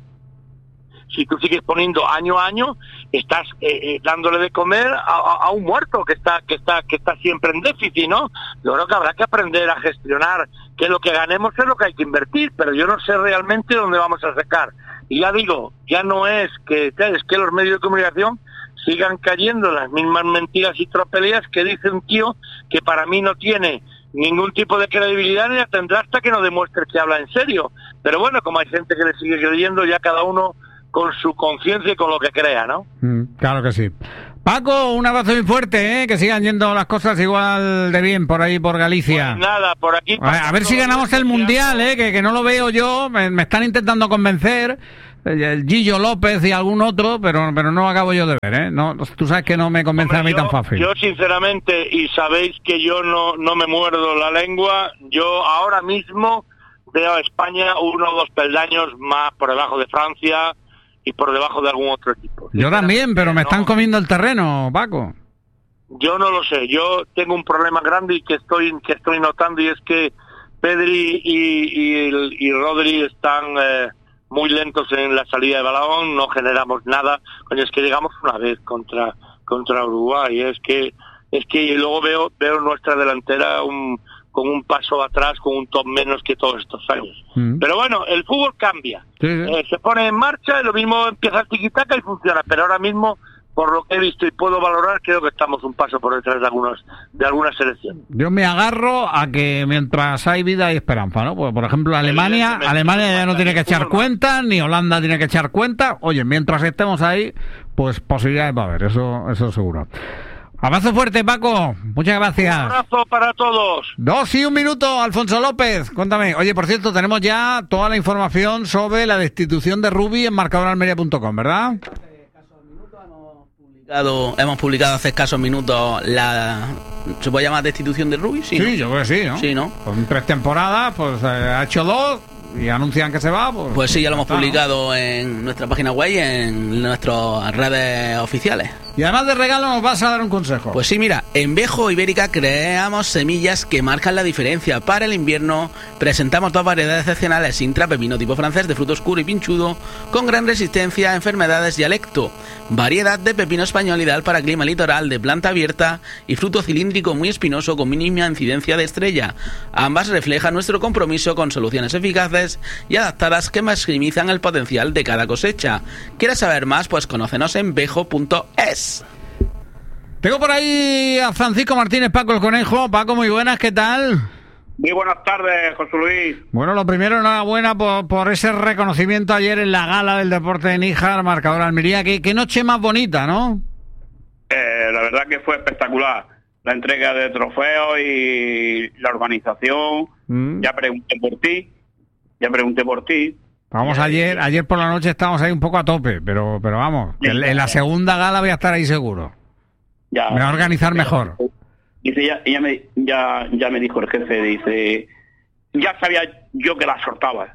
Si tú sigues poniendo año a año, estás eh, eh, dándole de comer a, a, a un muerto que está que está que está siempre en déficit, ¿no? Yo creo que habrá que aprender a gestionar, que lo que ganemos es lo que hay que invertir, pero yo no sé realmente dónde vamos a sacar. Y ya digo, ya no es que es que los medios de comunicación sigan cayendo en las mismas mentiras y tropelías que dice un tío que para mí no tiene ningún tipo de credibilidad ni la tendrá hasta que nos demuestre que habla en serio. Pero bueno, como hay gente que le sigue creyendo, ya cada uno con su conciencia y con lo que crea, ¿no? Mm, claro que sí. Paco, un abrazo muy fuerte, ¿eh? Que sigan yendo las cosas igual de bien por ahí, por Galicia. Pues nada, por aquí... A, a ver si ganamos el Mundial, ¿eh? Que, que no lo veo yo, me, me están intentando convencer, el, el Gillo López y algún otro, pero pero no acabo yo de ver, ¿eh? No, tú sabes que no me convence Hombre, a mí yo, tan fácil. Yo, sinceramente, y sabéis que yo no, no me muerdo la lengua, yo ahora mismo veo a España uno o dos peldaños más por debajo de Francia y por debajo de algún otro equipo. Yo también, pero me están comiendo el terreno, Paco. Yo no lo sé, yo tengo un problema grande y que estoy que estoy notando, y es que Pedri y, y, y Rodri están eh, muy lentos en la salida de balón, no generamos nada. Coño, es que llegamos una vez contra contra Uruguay, es que es que luego veo veo nuestra delantera un con un paso atrás, con un top menos que todos estos años. Mm. Pero bueno, el fútbol cambia. Sí, sí. Eh, se pone en marcha y lo mismo empieza el tiquitaca y funciona. Pero ahora mismo, por lo que he visto y puedo valorar, creo que estamos un paso por detrás de algunos de alguna selección. Yo me agarro a que mientras hay vida hay esperanza, ¿no? Porque, por ejemplo, Alemania, Alemania ya no tiene que echar cuentas, ni Holanda tiene que echar cuentas. Oye, mientras estemos ahí, pues posibilidades va a haber, eso, eso seguro. Abrazo fuerte, Paco. Muchas gracias. Un abrazo para todos. Dos y un minuto, Alfonso López. Cuéntame. Oye, por cierto, tenemos ya toda la información sobre la destitución de Rubi en marcador almería punto com, ¿verdad? Hemos publicado hace escasos minutos la... ¿Se puede llamar destitución de Rubi? Sí, sí, ¿no? Yo creo que sí, ¿no? Sí, ¿no? Con tres temporadas, pues eh, ha hecho dos y anuncian que se va. Pues, pues sí, ya lo hemos publicado, ¿no?, en nuestra página web y en nuestras redes oficiales. Y además de regalo nos vas a dar un consejo. Pues sí, mira, en Vejo Ibérica creamos semillas que marcan la diferencia. Para el invierno presentamos dos variedades excepcionales: Sintra, pepino tipo francés de fruto oscuro y pinchudo, con gran resistencia a enfermedades y alecto. Variedad de pepino español ideal para clima litoral, de planta abierta y fruto cilíndrico muy espinoso con mínima incidencia de estrella. Ambas reflejan nuestro compromiso con soluciones eficaces y adaptadas que maximizan el potencial de cada cosecha. ¿Quieres saber más? Pues conócenos en vejo punto es. Tengo por ahí a Francisco Martínez, Paco el Conejo. Paco, muy buenas, ¿qué tal? Muy buenas tardes, José Luis. Bueno, lo primero, enhorabuena por, por ese reconocimiento ayer en la gala del deporte de Níjar, marcador Almería. Qué, qué noche más bonita, ¿no? Eh, la verdad que fue espectacular. La entrega de trofeos y la organización. Mm. Ya pregunté por ti. Ya pregunté por ti. Vamos, ayer ayer por la noche estábamos ahí un poco a tope, pero pero vamos, que en, en la segunda gala voy a estar ahí seguro. Ya, me voy a organizar mejor. Dice, ya, ya, me, ya, ya me dijo el jefe, dice, ya sabía yo que la soltaba.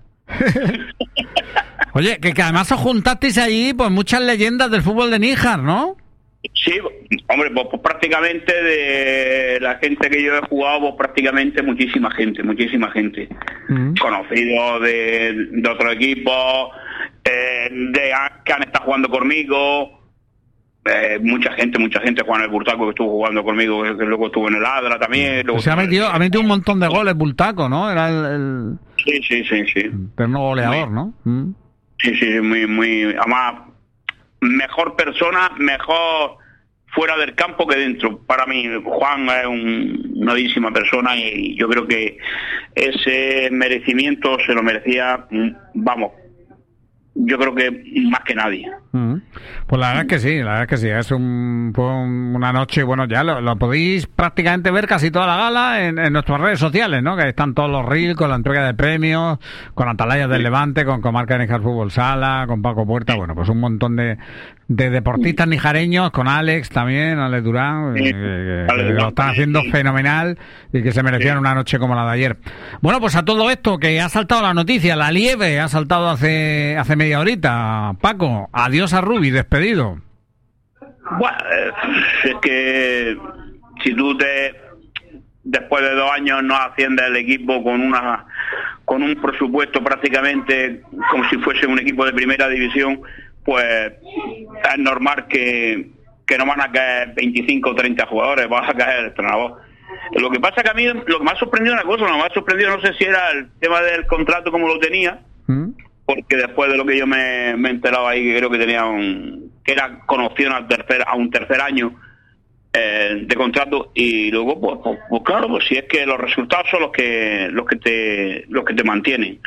Oye, que, que además os juntasteis allí pues muchas leyendas del fútbol de Níjar, ¿no? Sí, hombre, pues, pues prácticamente de la gente que yo he jugado, pues prácticamente muchísima gente, muchísima gente. Mm. Conocidos de, de otros equipos, eh, de que han estado jugando conmigo. Eh, mucha gente, mucha gente. Juan el Bultaco, que estuvo jugando conmigo, que luego estuvo en el Adra también. Luego se ha metido, ha metido un montón de goles Bultaco, ¿no? Era el, el... Sí, sí, sí, sí. Eterno goleador, muy, ¿no? Mm. Sí, sí, muy, muy... Además, mejor persona, mejor fuera del campo que dentro. Para mí, Juan es un, una bellísima persona y yo creo que ese merecimiento se lo merecía, vamos, yo creo que más que nadie. Mm. Pues la verdad es que sí, la verdad es que sí, es un, fue un, una noche, bueno, ya lo, lo podéis prácticamente ver casi toda la gala en, en nuestras redes sociales, ¿no? Que están todos los reels con la entrega de premios, con Atalaya del Levante, con Comarca de Níjar Fútbol Sala, con Paco Puerta, bueno, pues un montón de, de deportistas nijareños, con Alex también, Alex Durán, sí. eh, que, que lo están haciendo fenomenal y que se merecían sí. una noche como la de ayer. Bueno, pues a todo esto, que ha saltado la noticia, la liebre ha saltado hace, hace media horita. Paco, adiós a Rubi, despedido. Bueno, es que si tú te después de dos años no asciendes el equipo con una con un presupuesto prácticamente como si fuese un equipo de primera división, pues es normal que, que no van a caer veinticinco o treinta jugadores, van a caer el entrenador. Lo que pasa que a mí lo que me ha sorprendido una cosa, lo que me ha sorprendido no sé si era el tema del contrato como lo tenía, ¿Mm? porque después de lo que yo me, me he enterado ahí, que creo que tenía un, que era con opción al tercer, a un tercer año, eh, de contrato, y luego pues, pues, pues claro, pues si es que los resultados son los que los que te los que te mantienen,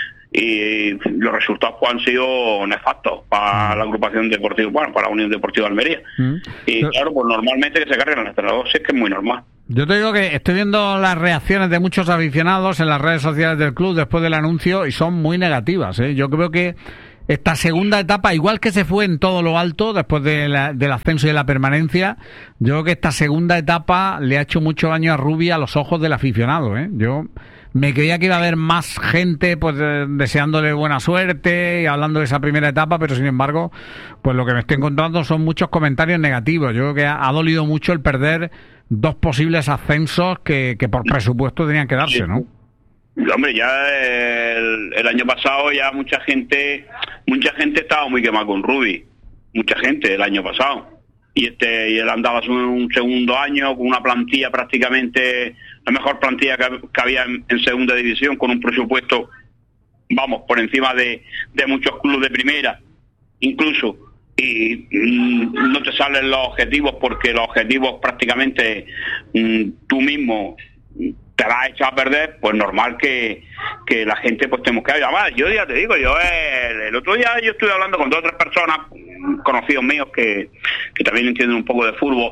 y los resultados pues, han sido nefastos para la agrupación deportiva, bueno, para la Unión Deportiva de Almería. Mm. Y claro, pues normalmente que se carguen al entrenador, sí es que es muy normal. Yo te digo que estoy viendo las reacciones de muchos aficionados en las redes sociales del club después del anuncio y son muy negativas, ¿eh? Yo creo que esta segunda etapa, igual que se fue en todo lo alto después de la, del ascenso y de la permanencia, yo creo que esta segunda etapa le ha hecho mucho daño a Rubi a los ojos del aficionado, ¿eh? Yo me creía que iba a haber más gente pues eh, deseándole buena suerte y hablando de esa primera etapa, pero sin embargo, pues lo que me estoy encontrando son muchos comentarios negativos. Yo creo que ha, ha dolido mucho el perder dos posibles ascensos que, que por presupuesto tenían que darse, ¿no? Hombre, ya el, el año pasado ya mucha gente mucha gente estaba muy quemada con Rubi, mucha gente el año pasado, y este y él andaba un segundo año con una plantilla prácticamente la mejor plantilla que, que había en, en segunda división, con un presupuesto vamos por encima de, de muchos clubes de primera incluso, y mm, no te salen los objetivos porque los objetivos prácticamente mm, tú mismo te la has echado a perder, pues normal que, que la gente pues tenemos que llamar. Yo ya te digo, yo el, el otro día yo estuve hablando con dos o tres personas, conocidos míos que, que también entienden un poco de fútbol,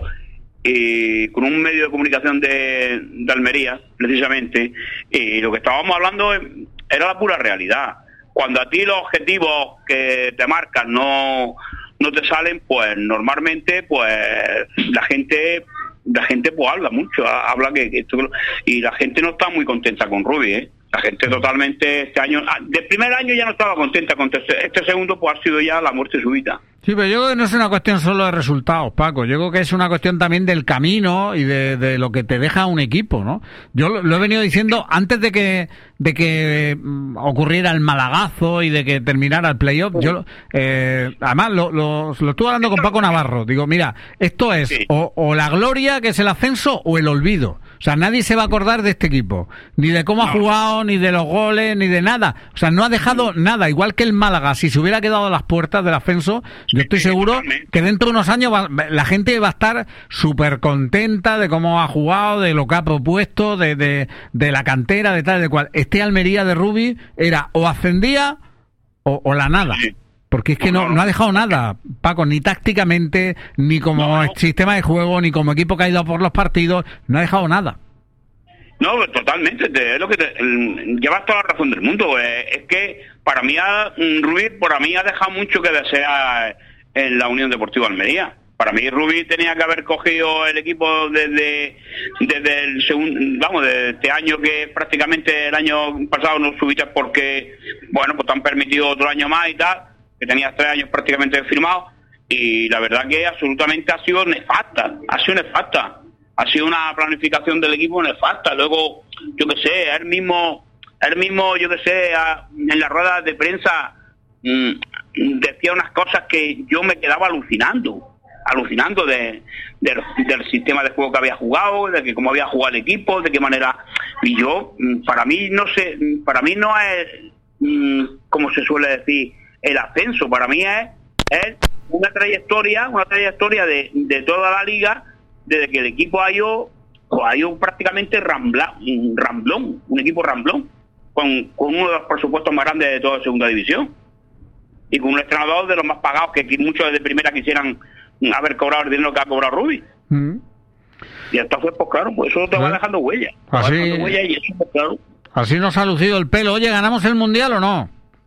y con un medio de comunicación de, de Almería, precisamente, y lo que estábamos hablando era la pura realidad. Cuando a ti los objetivos que te marcan no, no te salen, pues normalmente pues la gente... la gente pues habla mucho, habla que, que esto, y la gente no está muy contenta con Rubi, ¿eh? La gente totalmente este año, del primer año ya no estaba contenta, con este, este segundo pues ha sido ya la muerte súbita. Sí, pero yo creo que no es una cuestión solo de resultados, Paco. Yo creo que es una cuestión también del camino y de, de lo que te deja un equipo, ¿no? Yo lo, lo he venido diciendo antes de que de que mm, ocurriera el malagazo y de que terminara el playoff. Yo, eh, además, lo, lo, lo estuve hablando con Paco Navarro. Digo, mira, esto es sí. o, o la gloria, que es el ascenso, o el olvido. O sea, nadie se va a acordar de este equipo, ni de cómo no. ha jugado, ni de los goles, ni de nada. O sea, no ha dejado nada. Igual que el Málaga, si se hubiera quedado a las puertas del ascenso, yo estoy seguro que dentro de unos años va, la gente va a estar súper contenta de cómo ha jugado, de lo que ha propuesto, de, de, de la cantera, de tal, de cual. Este Almería de Rubi era o ascendía o, o la nada. Porque es que no, no ha dejado nada, Paco, ni tácticamente, ni como no, no. sistema de juego, ni como equipo que ha ido por los partidos, no ha dejado nada. No, totalmente, es lo que te, llevas toda la razón del mundo. Eh, es que para mí, ha, Rubi, para mí ha dejado mucho que desear en la Unión Deportiva Almería. Para mí Rubi tenía que haber cogido el equipo desde, desde el segundo, vamos, desde este año, que prácticamente el año pasado no subiste porque, bueno, pues te han permitido otro año más y tal, que tenías tres años prácticamente firmados, y la verdad que absolutamente ha sido nefasta, ha sido nefasta, ha sido una planificación del equipo nefasta. Luego, yo qué sé, él mismo, él mismo, yo qué sé, en las ruedas de prensa mmm, decía unas cosas que yo me quedaba alucinando, alucinando de, de, del sistema de juego que había jugado, de que cómo había jugado el equipo, de qué manera, y yo, para mí no sé, para mí no es, mmm, como se suele decir, el ascenso. Para mí es, es una trayectoria, una trayectoria de, de toda la liga, desde que el equipo ha ido, ha ido prácticamente rambla, un ramblón, un equipo ramblón, con, con uno de los presupuestos más grandes de toda la segunda división, y con un entrenador de los más pagados, que muchos de primera quisieran haber cobrado el dinero que ha cobrado Rubi. Mm. Y entonces, pues claro, pues eso te va dejando huella, te va dejando huella, y eso, pues claro. Así nos ha lucido el pelo. Oye, ¿ganamos el Mundial o no?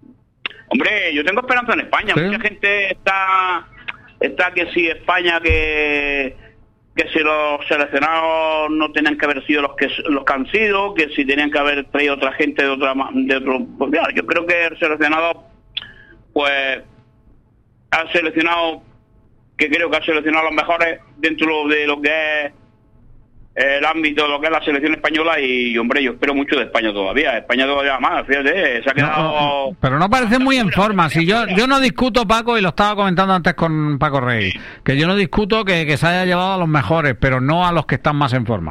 Hombre, yo tengo esperanza en España. ¿Sí? Mucha gente está está que si España, que que si los seleccionados no tenían que haber sido los que los que han sido, que si tenían que haber traído otra gente de otra de otro. Pues mira, yo creo que el seleccionado pues ha seleccionado, que creo que ha seleccionado a los mejores dentro de lo que es el ámbito de lo que es la selección española, y hombre, yo espero mucho de España todavía. España todavía más, fíjate, se ha quedado... No, pero no parece muy en forma. Si yo yo no discuto, Paco, y lo estaba comentando antes con Paco Rey, que yo no discuto que, que se haya llevado a los mejores, pero no a los que están más en forma.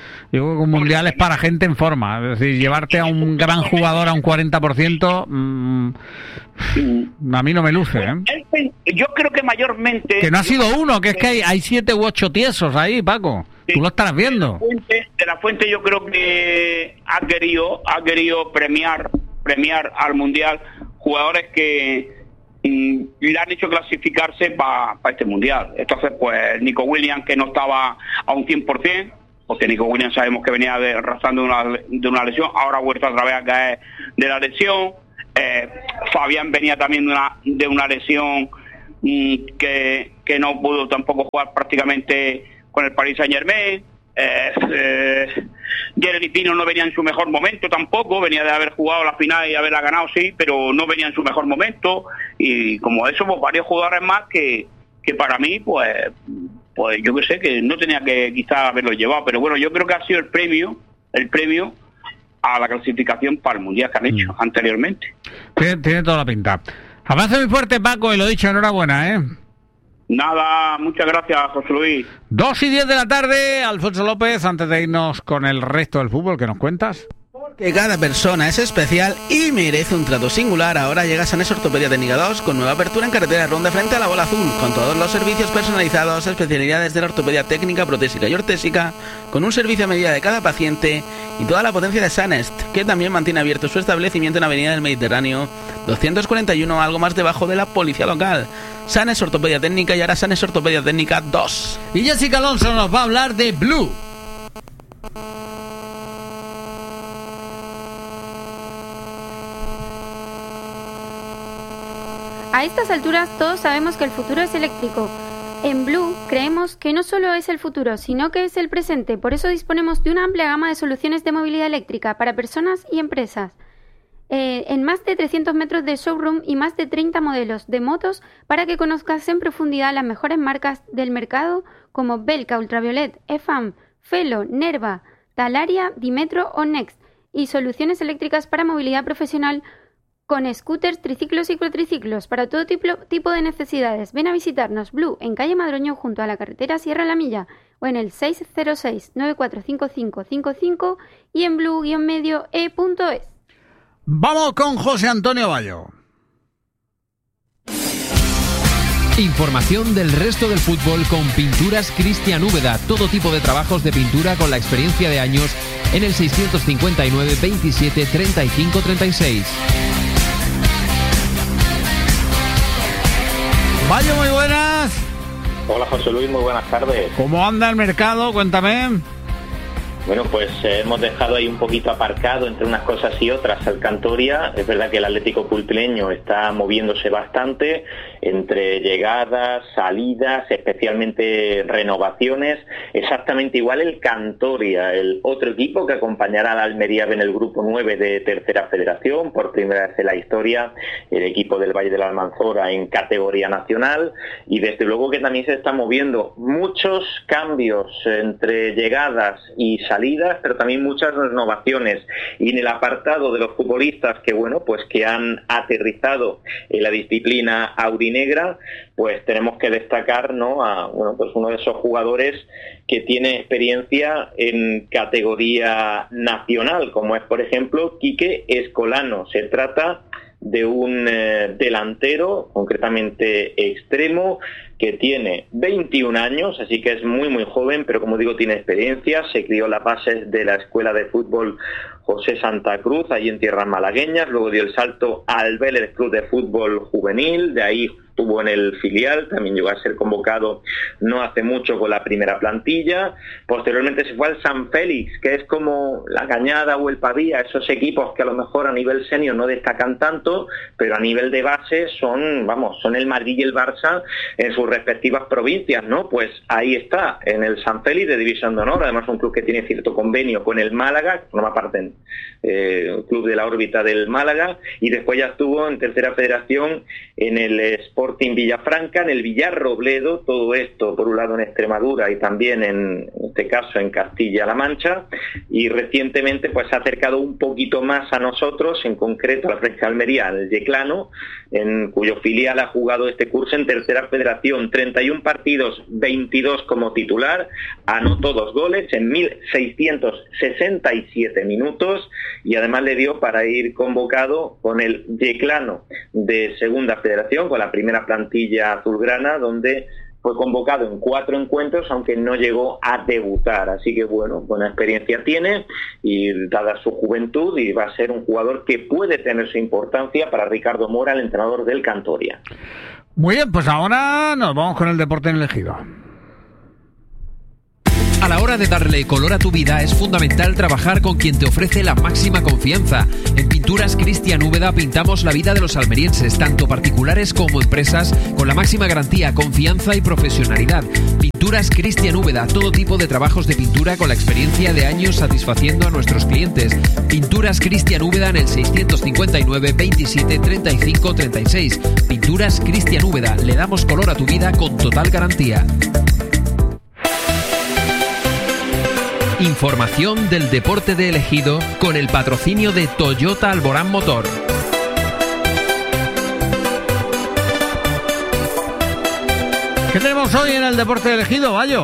Yo creo que un mundial es para gente en forma. Es decir, llevarte a un gran jugador a un cuarenta por ciento, mmm, a mí no me luce, ¿eh? Yo creo que mayormente... Que no ha sido uno, que es que hay, hay siete u ocho tiesos ahí, Paco. Tú lo estarás viendo. De la Fuente, de la Fuente yo creo que ha querido, ha querido premiar, premiar al mundial jugadores que y le han hecho clasificarse para pa este mundial. Entonces, pues Nico Williams, que no estaba a un cien por ciento, porque Nico Williams sabemos que venía de, arrastrando una, de una lesión, ahora ha vuelto otra vez a caer de la lesión. eh, Fabián venía también de una, de una lesión mm, que, que no pudo tampoco jugar prácticamente con el Paris Saint-Germain. Eh, eh, Jeremy Pino no venía en su mejor momento tampoco, venía de haber jugado la final y haberla ganado, sí, pero no venía en su mejor momento, y como eso, pues varios jugadores más que, que para mí, pues, pues yo que sé, que no tenía que quizás haberlo llevado, pero bueno, yo creo que ha sido el premio, el premio a la clasificación para el mundial que han hecho mm. anteriormente. Tiene, tiene toda la pinta. Abrazo muy fuerte, Paco, y lo dicho, enhorabuena, ¿eh? Nada, muchas gracias, José Luis. Dos y diez de la tarde, Alfonso López, antes de irnos con el resto del fútbol, ¿qué nos cuentas? Que cada persona es especial y merece un trato singular. Ahora llega Sanes Ortopedia Técnica dos con nueva apertura en carretera Ronda frente a la Bola Azul, con todos los servicios personalizados, especialidades de la ortopedia técnica, protésica y ortésica, con un servicio a medida de cada paciente y toda la potencia de Sanest, que también mantiene abierto su establecimiento en Avenida del Mediterráneo doscientos cuarenta y uno, algo más debajo de la policía local. Sanes Ortopedia Técnica y ahora Sanes Ortopedia Técnica dos. Y Jessica Alonso nos va a hablar de Blue. A estas alturas todos sabemos que el futuro es eléctrico. En Blue creemos que no solo es el futuro, sino que es el presente. Por eso disponemos de una amplia gama de soluciones de movilidad eléctrica para personas y empresas. Eh, en más de trescientos metros de showroom y más de treinta modelos de motos para que conozcas en profundidad las mejores marcas del mercado como Belka, Ultraviolet, E F A M, Felo, Nerva, Talaria, Dimetro o Next, y soluciones eléctricas para movilidad profesional con scooters, triciclos y cuatriciclos para todo tipo, tipo de necesidades. Ven a visitarnos Blue en calle Madroño junto a la carretera Sierra La Milla o en el seis cero seis, nueve cuatro cinco cinco cinco cinco y en blue guion medio e punto es. Vamos con José Antonio Bayo. Información del resto del fútbol con Pinturas Cristian Úbeda. Todo tipo de trabajos de pintura con la experiencia de años en el seiscientos cincuenta y nueve, veintisiete, treinta y cinco, treinta y seis. Bayo, muy buenas. Hola José Luis, muy buenas tardes. ¿Cómo anda el mercado? Cuéntame. Bueno, pues eh, hemos dejado ahí un poquito aparcado entre unas cosas y otras al Cantoria. Es verdad que el Atlético Pulpileño está moviéndose bastante entre llegadas, salidas, especialmente renovaciones. Exactamente igual el Cantoria, el otro equipo que acompañará a la Almería en el grupo nueve de Tercera Federación, por primera vez en la historia, el equipo del Valle de la Almanzora en categoría nacional. Y desde luego que también se están moviendo muchos cambios entre llegadas y salidas, pero también muchas renovaciones. Y en el apartado de los futbolistas que bueno, pues que han aterrizado en la disciplina aurinegra, pues tenemos que destacar, ¿no?, a bueno, pues uno de esos jugadores que tiene experiencia en categoría nacional, como es por ejemplo Quique Escolano. Se trata de un eh, delantero, concretamente extremo, que tiene veintiún años, así que es muy muy joven, pero como digo, tiene experiencia. Se crió en las bases de la Escuela de Fútbol José Santa Cruz, ahí en tierras malagueñas, luego dio el salto al Vélez Club de Fútbol Juvenil, de ahí estuvo en el filial, también llegó a ser convocado no hace mucho con la primera plantilla. Posteriormente se fue al San Félix, que es como la Cañada o el Pavía, esos equipos que a lo mejor a nivel senior no destacan tanto, pero a nivel de base son, vamos, son el Madrid y el Barça en sus respectivas provincias, ¿no? Pues ahí está, en el San Félix de División de Honor, además un club que tiene cierto convenio con el Málaga, forma parte eh, un club de la órbita del Málaga, y después ya estuvo en Tercera Federación en el Sporting Villafranca, en el Villarrobledo, todo esto por un lado en Extremadura y también en este caso en Castilla-La Mancha, y recientemente pues se ha acercado un poquito más a nosotros, en concreto a la Fresca Almería, el Yeclano, en cuyo filial ha jugado este curso en tercera federación, treinta y uno partidos, veintidós como titular, anotó dos goles en mil seiscientos sesenta y siete minutos y además le dio para ir convocado con el Yeclano de segunda federación, con la primera plantilla azulgrana, donde fue convocado en cuatro encuentros, aunque no llegó a debutar. Así que, bueno, buena experiencia tiene, y dada su juventud, y va a ser un jugador que puede tener su importancia para Ricardo Mora, el entrenador del Cantoria. Muy bien, pues ahora nos vamos con el deporte en el Ejido. A la hora de darle color a tu vida es fundamental trabajar con quien te ofrece la máxima confianza. En Pinturas Cristian Úbeda pintamos la vida de los almerienses, tanto particulares como empresas, con la máxima garantía, confianza y profesionalidad. Pinturas Cristian Úbeda, todo tipo de trabajos de pintura con la experiencia de años satisfaciendo a nuestros clientes. Pinturas Cristian Úbeda en el seiscientos cincuenta y nueve veintisiete treinta y cinco treinta y seis. Pinturas Cristian Úbeda, le damos color a tu vida con total garantía. Información del deporte de Ejido con el patrocinio de Toyota Alborán Motor. ¿Qué tenemos hoy en el deporte de Ejido, Bayo?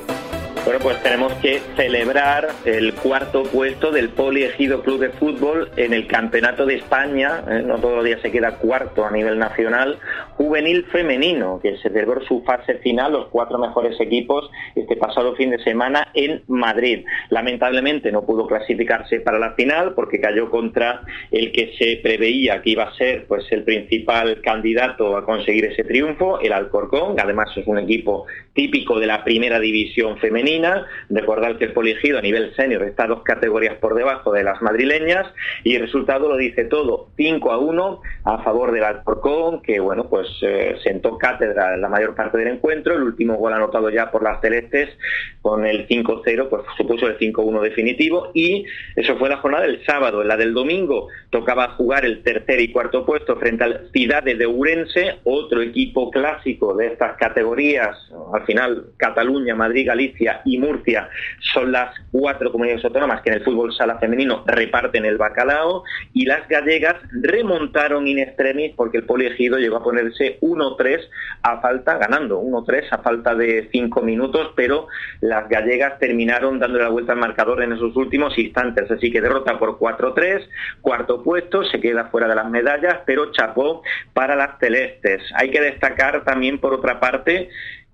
Bueno, pues tenemos que celebrar el cuarto puesto del Poliejido Club de Fútbol en el Campeonato de España, ¿eh? No todos los días se queda cuarto a nivel nacional, juvenil femenino, que se celebró su fase final, los cuatro mejores equipos, este pasado fin de semana en Madrid. Lamentablemente no pudo clasificarse para la final porque cayó contra el que se preveía que iba a ser pues el principal candidato a conseguir ese triunfo, el Alcorcón. Además es un equipo típico de la primera división femenina. Recordar que el Poliejido a nivel senior está dos categorías por debajo de las madrileñas, y el resultado lo dice todo, cinco a uno a favor del Alcorcón, que bueno, pues eh, sentó cátedra en la mayor parte del encuentro. El último gol anotado ya por las celestes con el cinco cero, pues supuso el cinco uno definitivo, y eso fue la jornada del sábado. En la del domingo tocaba jugar el tercer y cuarto puesto frente al Cidade de Ourense, otro equipo clásico de estas categorías. Al final Cataluña, Madrid, Galicia y Murcia son las cuatro comunidades autónomas que en el fútbol sala femenino reparten el bacalao, y las gallegas remontaron in extremis porque el Poliejido llegó a ponerse uno tres a falta, ganando uno tres a falta de cinco minutos, pero las gallegas terminaron dándole la vuelta al marcador en esos últimos instantes, así que derrota por cuatro tres, cuarto puesto, se queda fuera de las medallas, pero chapó para las celestes. Hay que destacar también, por otra parte,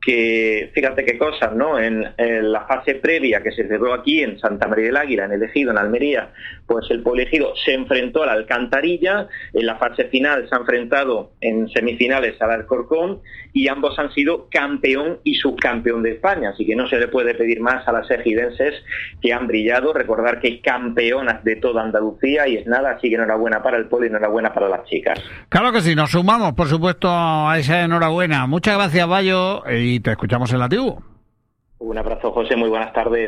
que fíjate qué cosas, ¿no? En, en la fase previa que se celebró aquí en Santa María del Águila, en el Ejido, en Almería, pues el Poliejido se enfrentó a la Alcantarilla. En la fase final se ha enfrentado en semifinales al Alcorcón, y ambos han sido campeón y subcampeón de España, así que no se le puede pedir más a las ejidenses, que han brillado. Recordar que campeonas de toda Andalucía, y es nada, así que enhorabuena para el Poli y enhorabuena para las chicas. Claro que sí, nos sumamos por supuesto a esa enhorabuena. Muchas gracias, Bayo, y te escuchamos en la tribu. Un abrazo, José, muy buenas tardes.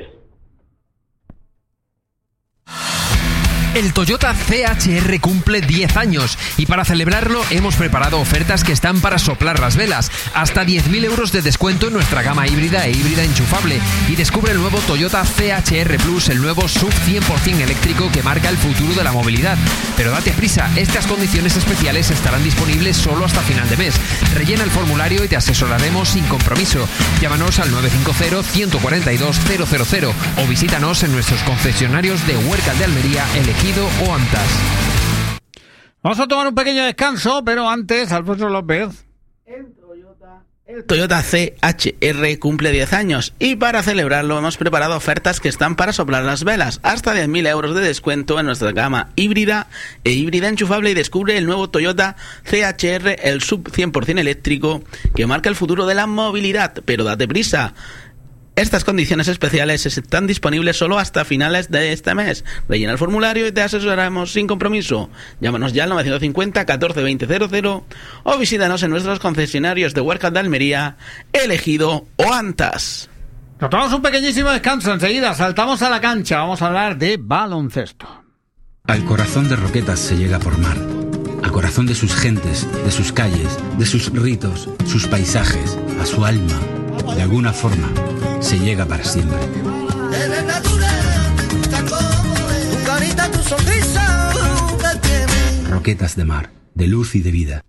El Toyota C H R cumple diez años y para celebrarlo hemos preparado ofertas que están para soplar las velas. Hasta diez mil euros de descuento en nuestra gama híbrida e híbrida enchufable. Y descubre el nuevo Toyota C H R Plus, el nuevo S U V cien por ciento eléctrico que marca el futuro de la movilidad. Pero date prisa, estas condiciones especiales estarán disponibles solo hasta final de mes. Rellena el formulario y te asesoraremos sin compromiso. Llámanos al nueve cinco cero, uno cuatro dos, cero cero cero o visítanos en nuestros concesionarios de Huércal de Almería, El Ejido o Antas. Vamos a tomar un pequeño descanso, pero antes, Alfonso López. El Toyota, el Toyota C H R cumple diez años y para celebrarlo hemos preparado ofertas que están para soplar las velas. Hasta diez mil euros de descuento en nuestra gama híbrida e híbrida enchufable, y descubre el nuevo Toyota C H R, el S U V cien por ciento eléctrico que marca el futuro de la movilidad. Pero date prisa. Estas condiciones especiales están disponibles solo hasta finales de este mes. Rellena el formulario y te asesoraremos sin compromiso. Llámanos ya al novecientos cincuenta, catorce, veinte, cero cero o visítanos en nuestros concesionarios de Huércal de Almería, El Ejido o Antas. Nos tomamos un pequeñísimo descanso. Enseguida saltamos a la cancha. Vamos a hablar de baloncesto. Al corazón de Roquetas se llega por mar. Al corazón de sus gentes, de sus calles, de sus ritos, sus paisajes, a su alma. De alguna forma, se llega para siempre. eres natural, tan como es. Tu carita, tu sonrisa, que tiene. Roquetas de Mar, de luz y de vida.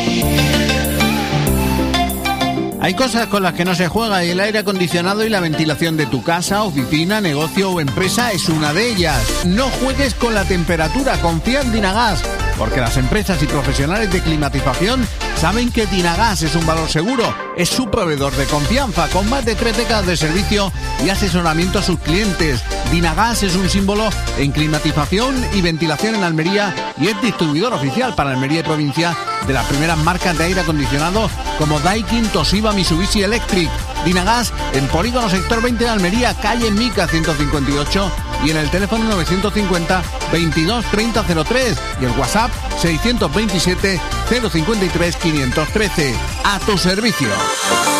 Hay cosas con las que no se juega y el aire acondicionado y la ventilación de tu casa, oficina, negocio o empresa es una de ellas. No juegues con la temperatura, confía en Dinagas, porque las empresas y profesionales de climatización saben que Dinagas es un valor seguro. Es su proveedor de confianza, con más de tres décadas de servicio y asesoramiento a sus clientes. Dinagas es un símbolo en climatización y ventilación en Almería y es distribuidor oficial para Almería y provincia de las primeras marcas de aire acondicionado como Daikin, Toshiba, Mitsubishi Electric. Dinagas en Polígono Sector veinte de Almería, calle Mica ciento cincuenta y ocho y en el teléfono novecientos cincuenta veintidós treinta cero tres y el WhatsApp seiscientos veintisiete cero cincuenta y tres quinientos trece. A tu servicio.